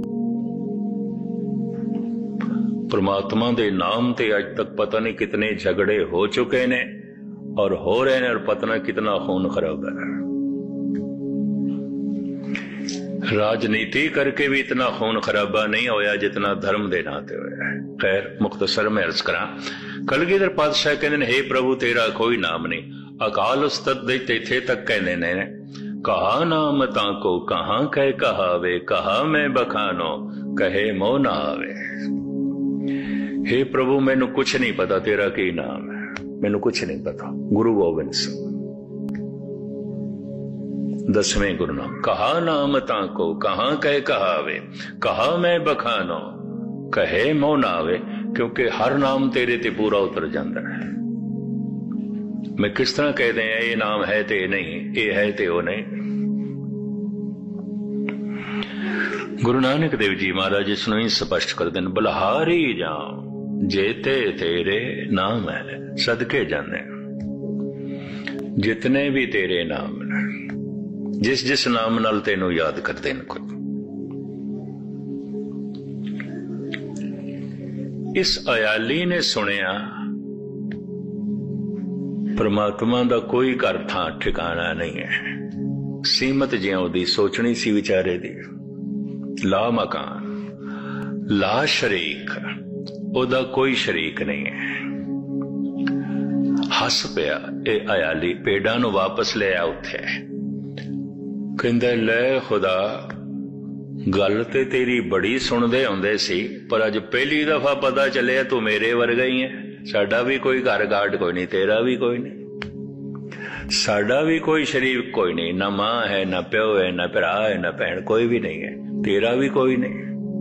ਪ੍ਰਮਾਤਮਾ ਦੇ ਨਾਮ ਤੇ ਅੱਜ ਤੱਕ ਪਤਾ ਨਹੀਂ ਕਿਤਨੇ ਝਗੜੇ ਹੋ ਚੁੱਕੇ ਨੇ ਔਰ ਹੋ ਰਹੇ ਨੇ, ਔਰ ਪਤਾ ਨਹੀਂ ਕਿਤਨਾ ਖੂਨ ਖਰਾਬ ਹੈ। ਰਾਜਨੀਤੀ ਕਰਕੇ ਵੀ ਇਤਨਾ ਖੂਨ ਖਰਾਬਾ ਨਹੀਂ ਹੋਇਆ ਜਿਤਨਾ ਧਰਮ ਦੇ ਨਾਂ ਤੇ ਹੋਇਆ। ਖੈਰ, ਮੁਖਤਸਰ ਮੈਂ ਅਰਜ਼ ਕਰਾਂ, ਕਲਗੀਧਰ ਪਾਤਸ਼ਾਹ ਕਹਿੰਦੇ ਨੇ, हे ਪ੍ਰਭੂ ਤੇਰਾ ਕੋਈ ਨਾਮ ਨਹੀਂ। ਅਕਾਲ ਉਸਤਤ ਦੇ ਇੱਥੇ ਤੱਕ ਕਹਿੰਦੇ ਨੇ, ਕਹਾ ਨਾਮ ਤਾਂ ਕੋ ਕਹਾਂ ਕਹਿ ਕਹਾਵੇ, ਕਹਾ ਮੈਂ ਬਖਾਨੋ ਕਹੇ ਮੋ ਨਾ ਆਵੇ। हे ਪ੍ਰਭੂ ਮੈਨੂੰ ਕੁਛ ਨਹੀਂ ਪਤਾ ਤੇਰਾ ਕੀ ਨਾਮ ਹੈ, ਮੈਨੂੰ ਕੁਛ ਨਹੀਂ ਪਤਾ। ਗੁਰੂ ਗੋਬਿੰਦ ਸਿੰਘ 10वें गुरु नाम। कहा नाम ताको कहाँ कह कहावे, कहा मैं बखानो कहे मोह ना आवे। क्योंकि हर नाम तेरे ते पूरा उतर जाता है। मैं किस तरह कह दें ये नाम है ते नहीं, ये है ते वो नहीं। गुरु नानक देव जी महाराज इसनों ही स्पष्ट कर दें, बलहारी जाऊं जेते तेरे नाम है सदके जाने। जितने भी तेरे नाम ने, जिस जिस नाम नाल तेनू याद कर देन को। इस अयाली ने सुनिया परमात्मा दा कोई घर थां ठिकाना नहीं है। सीमत जियां दी सोचनी सी विचारे दी, ला मकान ला शरीक, ओदा कोई शरीक नहीं है। हस पिया ए अयाली, पेड़ा नू वापस ले आ उथे। कहंदा ले खुदा गल ते तेरी बड़ी सुनदे आउंदे सी, पर अज पहली दफा पता चलिया तू मेरे वर्गा ही है। साडा भी कोई घर गार्ड कोई नहीं, तेरा भी कोई नहीं, साडा भी कोई शरीक कोई नहीं, ना मां है ना प्यो है ना भरा है ना भैन, कोई भी नहीं है, तेरा भी कोई नहीं।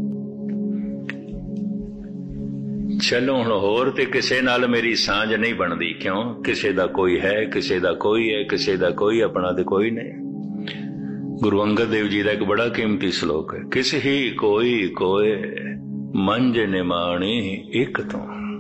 चलो हुण होर ते किसे नाल मेरी सांझ नहीं बनदी, क्यों? किसे दा कोई है, किसे दा कोई है, किसे दा कोई अपना ते कोई नहीं। गुरु अंगद देव जी का एक बड़ा कीमती श्लोक है, किस ही कोई कोय मंज निमाणी एक तो।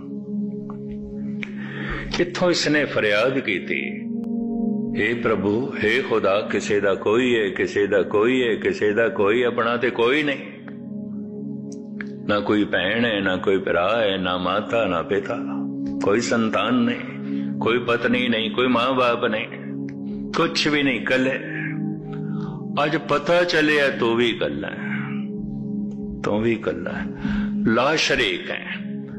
इत्थों इसने फरियाद की थी, हे प्रभु हे खुदा, किसे दा कोई है, किसे दा कोई है, किसे दा कोई अपना ते कोई नहीं। ना कोई भैन है, ना कोई भरा है, ना माता ना पिता, कोई संतान नहीं, कोई पत्नी नहीं, कोई मां बाप नहीं, कुछ भी नहीं, कल है। अज पता चलिया तू भी कल्ला है, तू भी कल्ला है, ला शरीक है।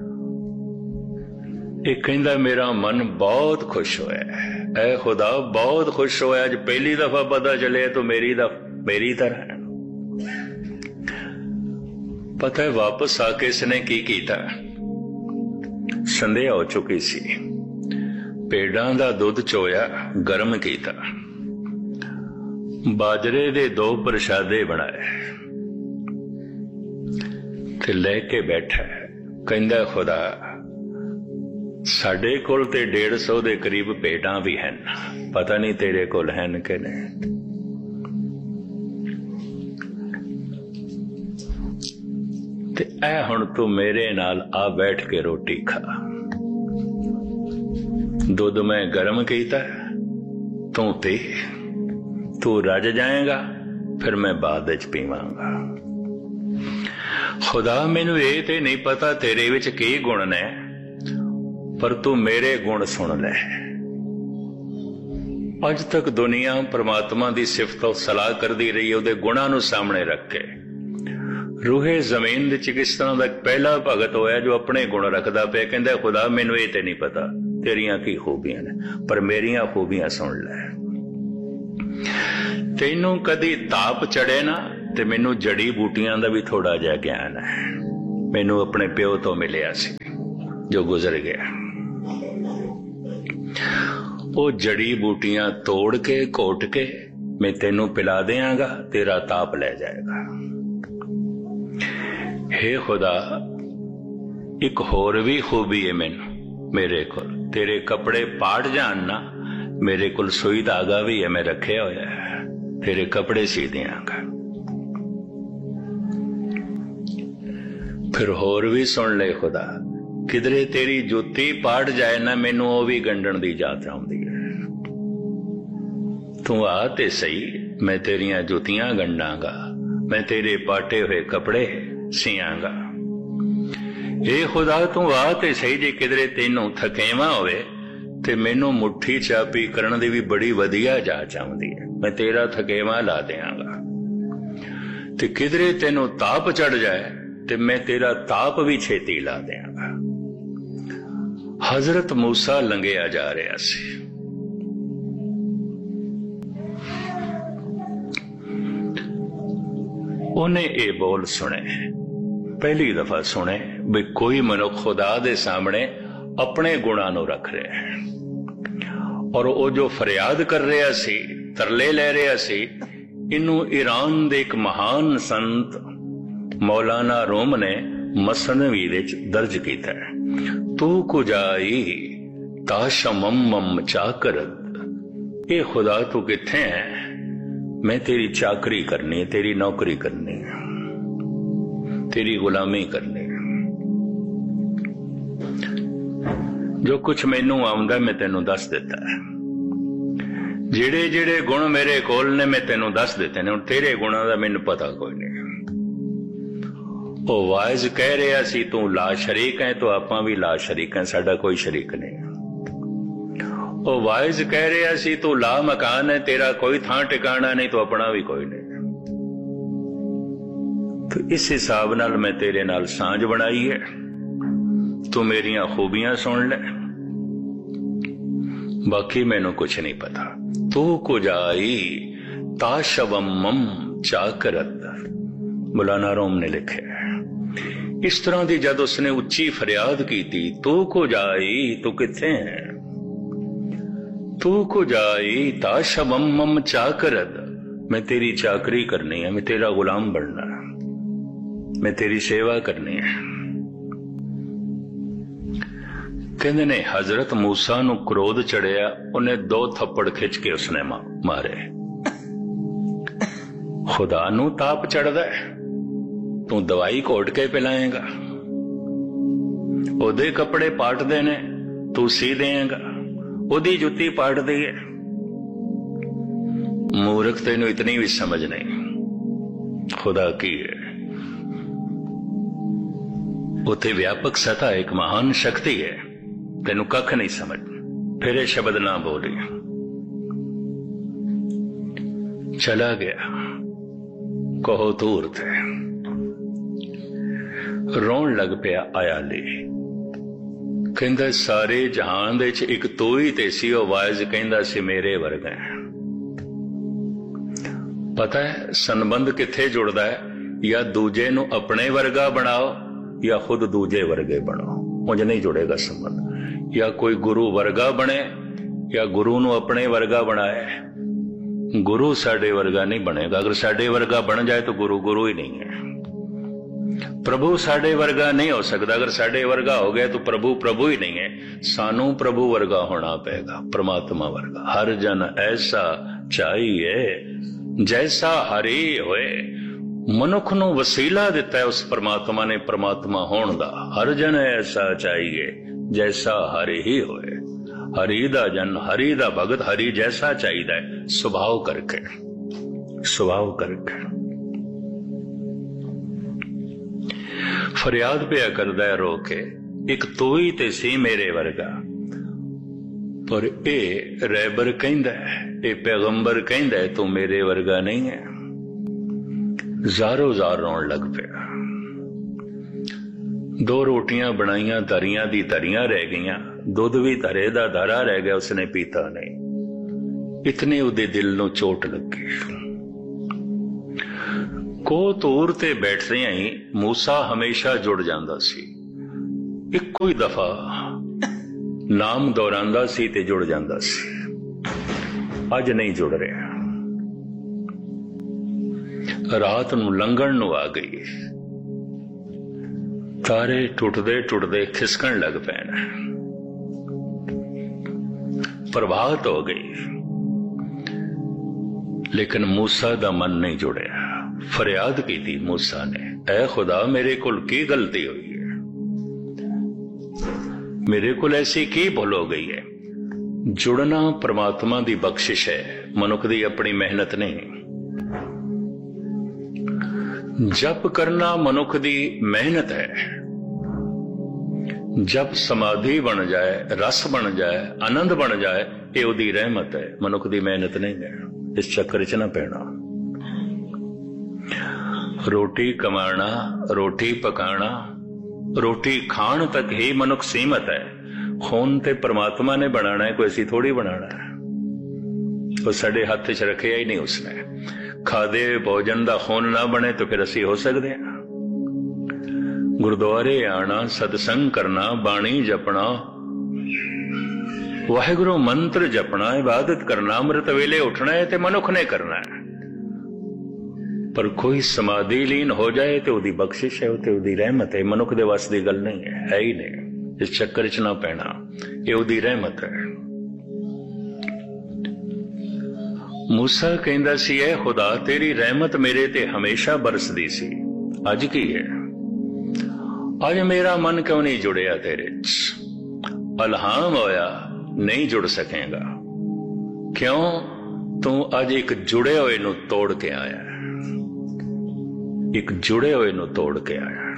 एक कहंदा मेरा मन बहुत खुश होया, ऐ खुदा बहुत खुश होया, अज पहली दफा पता चलिया तो मेरी तरह है। पता है वापस आके इसने की कीता, संध्या हो चुकी सी, पेड़ां दा दुध चोया गर्म कीता, बाजरे दे 2 प्रशादे बनाए ते लेके बैठा। कहंदा खुदा साडे कोल ते 150 दे करीब भेडां भी हन, पता नहीं तेरे कोल हन कि नहीं। ते ऐ हुण तू मेरे नाल आ बैठ के रोटी खा। दुध मैं गर्म कीता, तू ते तू रज जाएगा, फिर मैं बाद च पीवांगा। खुदा मैनू ये ते नहीं पता तेरे विच की गुण ने, पर तू मेरे गुण सुन ले। अज तक दुनिया परमात्मा दी सिफत सलाह करदी रही, उहदे गुणां नू सामने रख के। रूहे जमीन दे किस तरह दा पहला भगत होया जो अपने गुण रखदा पे, कहंदा खुदा मैनू ये ते नहीं पता तेरियां की खूबियां ने, पर मेरियां खूबियां सुन ले। तेनू कदी ताप चढ़े ना, ते मैनू जड़ी बूटियां दा भी थोड़ा जिहा ज्ञान है। मैनू अपने प्यो तो मिलिया सी जो गुजर गया। वो जड़ी बूटियां तोड़ के घोट के मैं तेनू पिला देंगा, तेरा ताप ले जाएगा। हे खुदा एक होर भी खूबी है मैनू, मेरे को तेरे कपड़े पाट जान ना, मेरे को सुई धागा भी है, मैं रखे होया है, तेरे कपड़े सी दियांगा। फिर होर भी सुन ले खुदा, किधरे तेरी जुत्ती पाट जाए ना, मैनू वो भी गंढण दी जात आउंदी है। तू आ ते सही, मैं तेरियां जुतियां गंढांगा, मैं तेरे पाटे हुए कपड़े सियांगा। ए खुदा तू आ ते सही, जे किधरे तेनू थकेवा होवे ते मैनू मुट्ठी चापी करन दी भी बड़ी वधिया जाच आउंदी है, मैं तेरा थकेवा ला देंगा। ते किधरे तेनू ताप चढ़ जाए ते मैं तेरा ताप भी छेती ला देंगा। हजरत मूसा लंघिया जा रहा सी, उन्हें ये बोल सुने, पहली दफा सुने भी कोई मनुख खुदा दे सामने अपने गुणा नू रख रहा है। और वो जो फरियाद कर रहा सी, तरले ले रहा सी, ਇਹਨੂੰ ईरान ਦੇ ਇੱਕ ਮਹਾਨ ਸੰਤ ਮੌਲਾਨਾ ਰੂਮ ਨੇ ਮਸਨਵੀ ਵਿੱਚ ਦਰਜ ਕੀਤਾ ਹੈ। ਤੂੰ ਕੁਜਾਈ ਤਾਸ਼ਮਮ ਚਾਕਰਤ, ਇਹ ਖੁਦਾ ਤੂੰ ਕਿੱਥੇ ਹੈ? मैं तेरी चाकरी करनी है, तेरी नौकरी करनी है, तेरी गुलामी करनी है। जो कुछ मैनू आउंदा मैं तेनू दस दिता है, जेड़े जेड़े गुण मेरे कोल ने मैं तेनू दस दिते ने। हुण तेरे गुणां दा मैनू पता कोई नहीं। ओ वाइज कह रहा सी तू ला शरीक है, तो आपां भी ला शरीक है, साडा कोई शरीक नहीं। ओ वाइज कह रहा सी तू ला मकान है, तेरा कोई थां टिकाना नहीं, तो अपना भी कोई नहीं। तो इस हिसाब नाल मैं तेरे नाल सांझ बनाई है, तू मेरियां खूबियां सुन ले, बाकी मैनू कुछ नहीं पता। तू कुजाई ताशवम चाकरत, मौलाना रूम ने लिखे। इस तरह की जब उसने उच्ची फरियाद की थी, तू कुजाई, तू किथे है? तू कुजाई ताशवम चाकरत, मैं तेरी चाकरी करनी है, मैं तेरा गुलाम बनना है, मैं तेरी सेवा करनी है। कहते ने हजरत मूसा नू क्रोध चढ़िया, उन्हें 2 थप्पड़ खिंच के उसने मारे। खुदा नू ताप चढ़दा है, तू दवाई घोट के पिलाएगा, ओदे कपड़े पाटदे ने, तू सी देगा, ओदी जुत्ती पाट दी है। मूर्ख तेनू इतनी भी समझ नहीं खुदा की है। उथे व्यापक सत्ता एक महान शक्ति है, तेनू कख नहीं समझ। फिर शब्द ना बोली, चला गया कहो तूर थे। रोन लग पिया आया ले, कहंदा सारे जहान दे च एक तू ही ते सी। ओ वाइज कहंदा सी मेरे वर्गा है। पता है संबंध किथे जुड़दा है? या दूजे नू अपने वर्गा बनाओ, या खुद दूजे वर्गे बनो, उंज नहीं जुड़ेगा संबंध। या कोई गुरु वर्गा बने, या गुरु नू अपने वर्गा बनाए। गुरु साडे वर्गा नहीं बनेगा। अगर साडे वर्गा बन जाए तो गुरु गुरु ही नहीं है। प्रभु साडे वर्गा नहीं हो सकता। अगर साडे वर्गा हो गया तो प्रभु प्रभु ही नहीं है। सानू प्रभु वर्गा होना पड़ेगा, परमात्मा वर्गा। हर जन ऐसा चाहिए जैसा हरि होए। मनुख नू वसीला दिता है उस परमात्मा ने परमात्मा होने दा। हर जन ऐसा चाहिए जैसा हरि ही होए। हरि दा जन, हरि दा भगत, हरि जैसा चाहिए सुभाव करके, सुभाव करके। फरियाद पिया करदा है रो के, एक तू ही ते सी मेरे वर्गा। पर ए रैबर कहंदा है, ए पैगंबर कहंदा है तू मेरे वर्गा नहीं है। ज़ारो ज़ार रोन लग पिया। 2 रोटियां बनाइया, धरियां दी धरियां रह गईयां, दुध भी धरे दा धरा रह गया, उसने पीता नहीं। इतने उदे दिल नू चोट लगी। को तूर ते बैठदे ही मूसा हमेशा जुड़ जांदा सी। इक्को ही दफा नाम दोहरांदा सी ते जुड़ जांदा सी। अज नहीं जुड़ रहा। रात नू लंघण नू आ गई। तारे टुटदे टुटदे खिसकण लग पैण। प्रभात हो गई, लेकिन मूसा दा मन नहीं जुड़िया। फरियाद की थी मूसा ने, ऐ खुदा मेरे कोल की गलती हुई है, मेरे कोल ऐसी की भूल हो गई है। जुड़ना परमात्मा दी बख्शिश है, मनुख दी अपनी मेहनत नहीं। जप करना मनुख दी मेहनत है। जब समाधि बन जाए, रस बन जाए, आनंद बन जाए, ये उदी रहमत है, मनुख दी मेहनत नहीं है। इस चक्कर च ना पैना। रोटी कमाना, रोटी पकाना, रोटी खान तक ही मनुख सीमित है। खून ते परमात्मा ने बनाना है, कोई ऐसी थोड़ी बनाना है। वो साडे हाथ च रखिया ही नहीं उसने। खादे भोजन दा खून ना बने तो फिर असी हो सकते हैं। गुरुद्वारे आना, सत्संग करना, बाणी जपना, वाहिगुरु मंत्र जपना, इबादत करना, अमृत वेले उठना है तो मनुख ने करना है। पर कोई समाधि लीन हो जाए तो ਉਹਦੀ ਬਖਸ਼ਿਸ਼ ਹੈ, ਤੇ ਉਹਦੀ ਰਹਿਮਤ ਹੈ। ਮਨੁੱਖ ਦੇ ਵੱਸ ਦੀ ਗੱਲ ਨਹੀਂ ਹੈ ਹੀ ਨਹੀਂ। ਇਸ ਚੱਕਰ 'ਚ ਨਾ ਪੈਣਾ, ਇਹ ਉਹਦੀ ਰਹਿਮਤ ਹੈ। मूसा कहता सी, ऐ खुदा तेरी रहमत मेरे ते हमेशा बरसदी सी, अज की है? अज मेरा मन क्यों नहीं जुड़िया तेरे च? अलहाम होया नहीं जुड़ सकेगा। क्यों? तू अज एक जुड़े हुए नू तोड़ के आया, एक जुड़े हुए नू तोड़ के आया।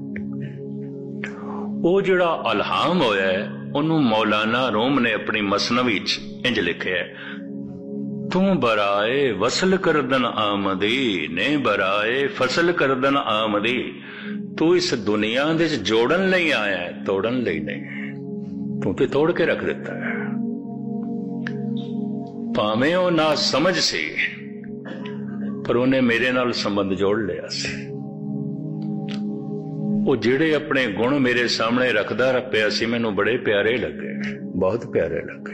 वो जिहड़ा अलहाम होया है उन्होंने मौलाना रूम ने अपनी मसनवी च इंज लिखिया है, तू बराए वसल करदन आमदी ने बराए फसल करदन आमदी। तू इस दुनिया दे जोड़न लई आया है, तोड़न लई नहीं। तू ते तोड़ के रख दिता है। भावें ओ ना समझ सी, पर उन्हें मेरे नाल संबंध जोड़ लिया सी। वो जिहड़े अपने गुण मेरे सामने रखदा पिया सी, मैनू बड़े प्यारे लगे, बहुत प्यारे लगे।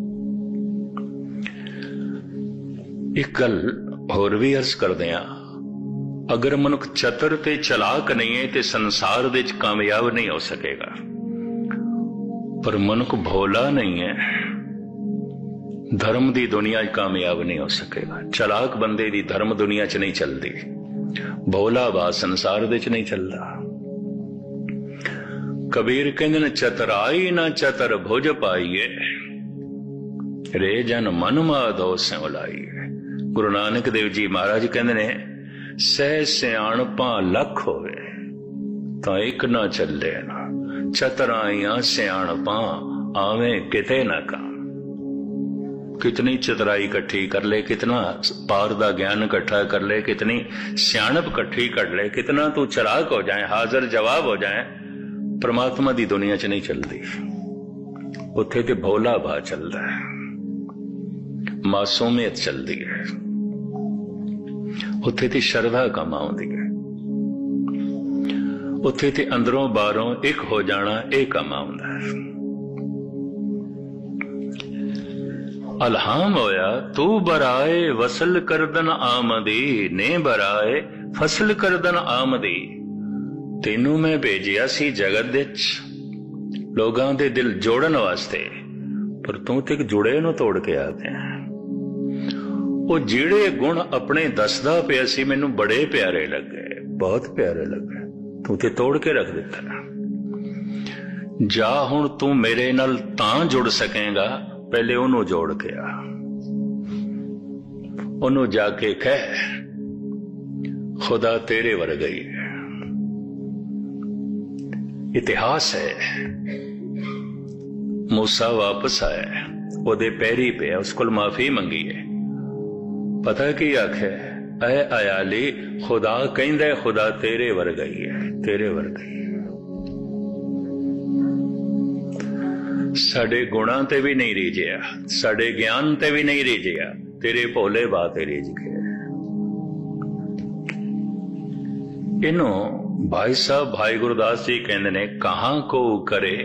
एक गल होर भी अर्ज करदे आ, अगर मनुख चतुर ते चलाक नहीं है तो संसार दे च कामयाब नहीं हो सकेगा। पर मनुख भोला नहीं है, धर्म दी दुनिया च कामयाब नहीं हो सकेगा। चलाक बंदे दी धर्म दुनिया च नहीं चलती, भोला बा संसार दे च नहीं चलता। कबीर कहंदे ने, चतुराई ना चतर भुज पाईए, रे जन मन माधो स्यों लाईए। गुरु नानक देव जी महाराज कहते ने, सह सियाणपा लख होवे तां एक ना चले ना, चतराइयां सियाणपा आवे किते ना काम। कितनी चतराई इकट्ठी कर ले, कितना पार दा ज्ञान इकट्ठा कर ले, कितनी सियाणप इकट्ठी कर ले, कितना तू चलाक हो जाए, हाजिर जवाब हो जाए, परमात्मा दी दुनिया च नहीं चलती। उत्थे ते भोला भा चलता है, मासूमियत चलती है, उत्थे ते शरधा कम आउंदी है, उत्थे ते अंदरों बाहरों एक हो जाना एक कम आउंदा है। अलहाम होया तू बराए वसल करदन आमदी ने बराए फसल करदन आमदी। तेनू मैं भेजिया सी जगत दे लोगां दे दिल जोड़न वास्ते, पर तू ते जुड़े नू तोड़ के आते हैं। वो जिहड़े गुण अपने दसदा पिया सी मैनू बड़े प्यारे लगे, बहुत प्यारे लगे, तू ते तोड़ के रख दिता। जा हुण तू मेरे नाल तां जुड़ सकेगा, पहले ओनू जोड़ के आ, ओनू जाके कह खुदा तेरे वर्गा ही है। इतिहास है, मूसा वापस आया, ओदे पैरी पे उसको माफी मंगी है। पता की आखे, ऐ अयाली खुदा कहंदा खुदा तेरे वर्गा ही है, तेरे वर्गा ही है। साडे गुणां ते भी नहीं रीझिया, साडे ज्ञान ते भी नहीं रीझिया, तेरे भोले बा ते रीझ गए। इनो भाई साहब भाई गुरदास जी कहंदे ने, कहां को करे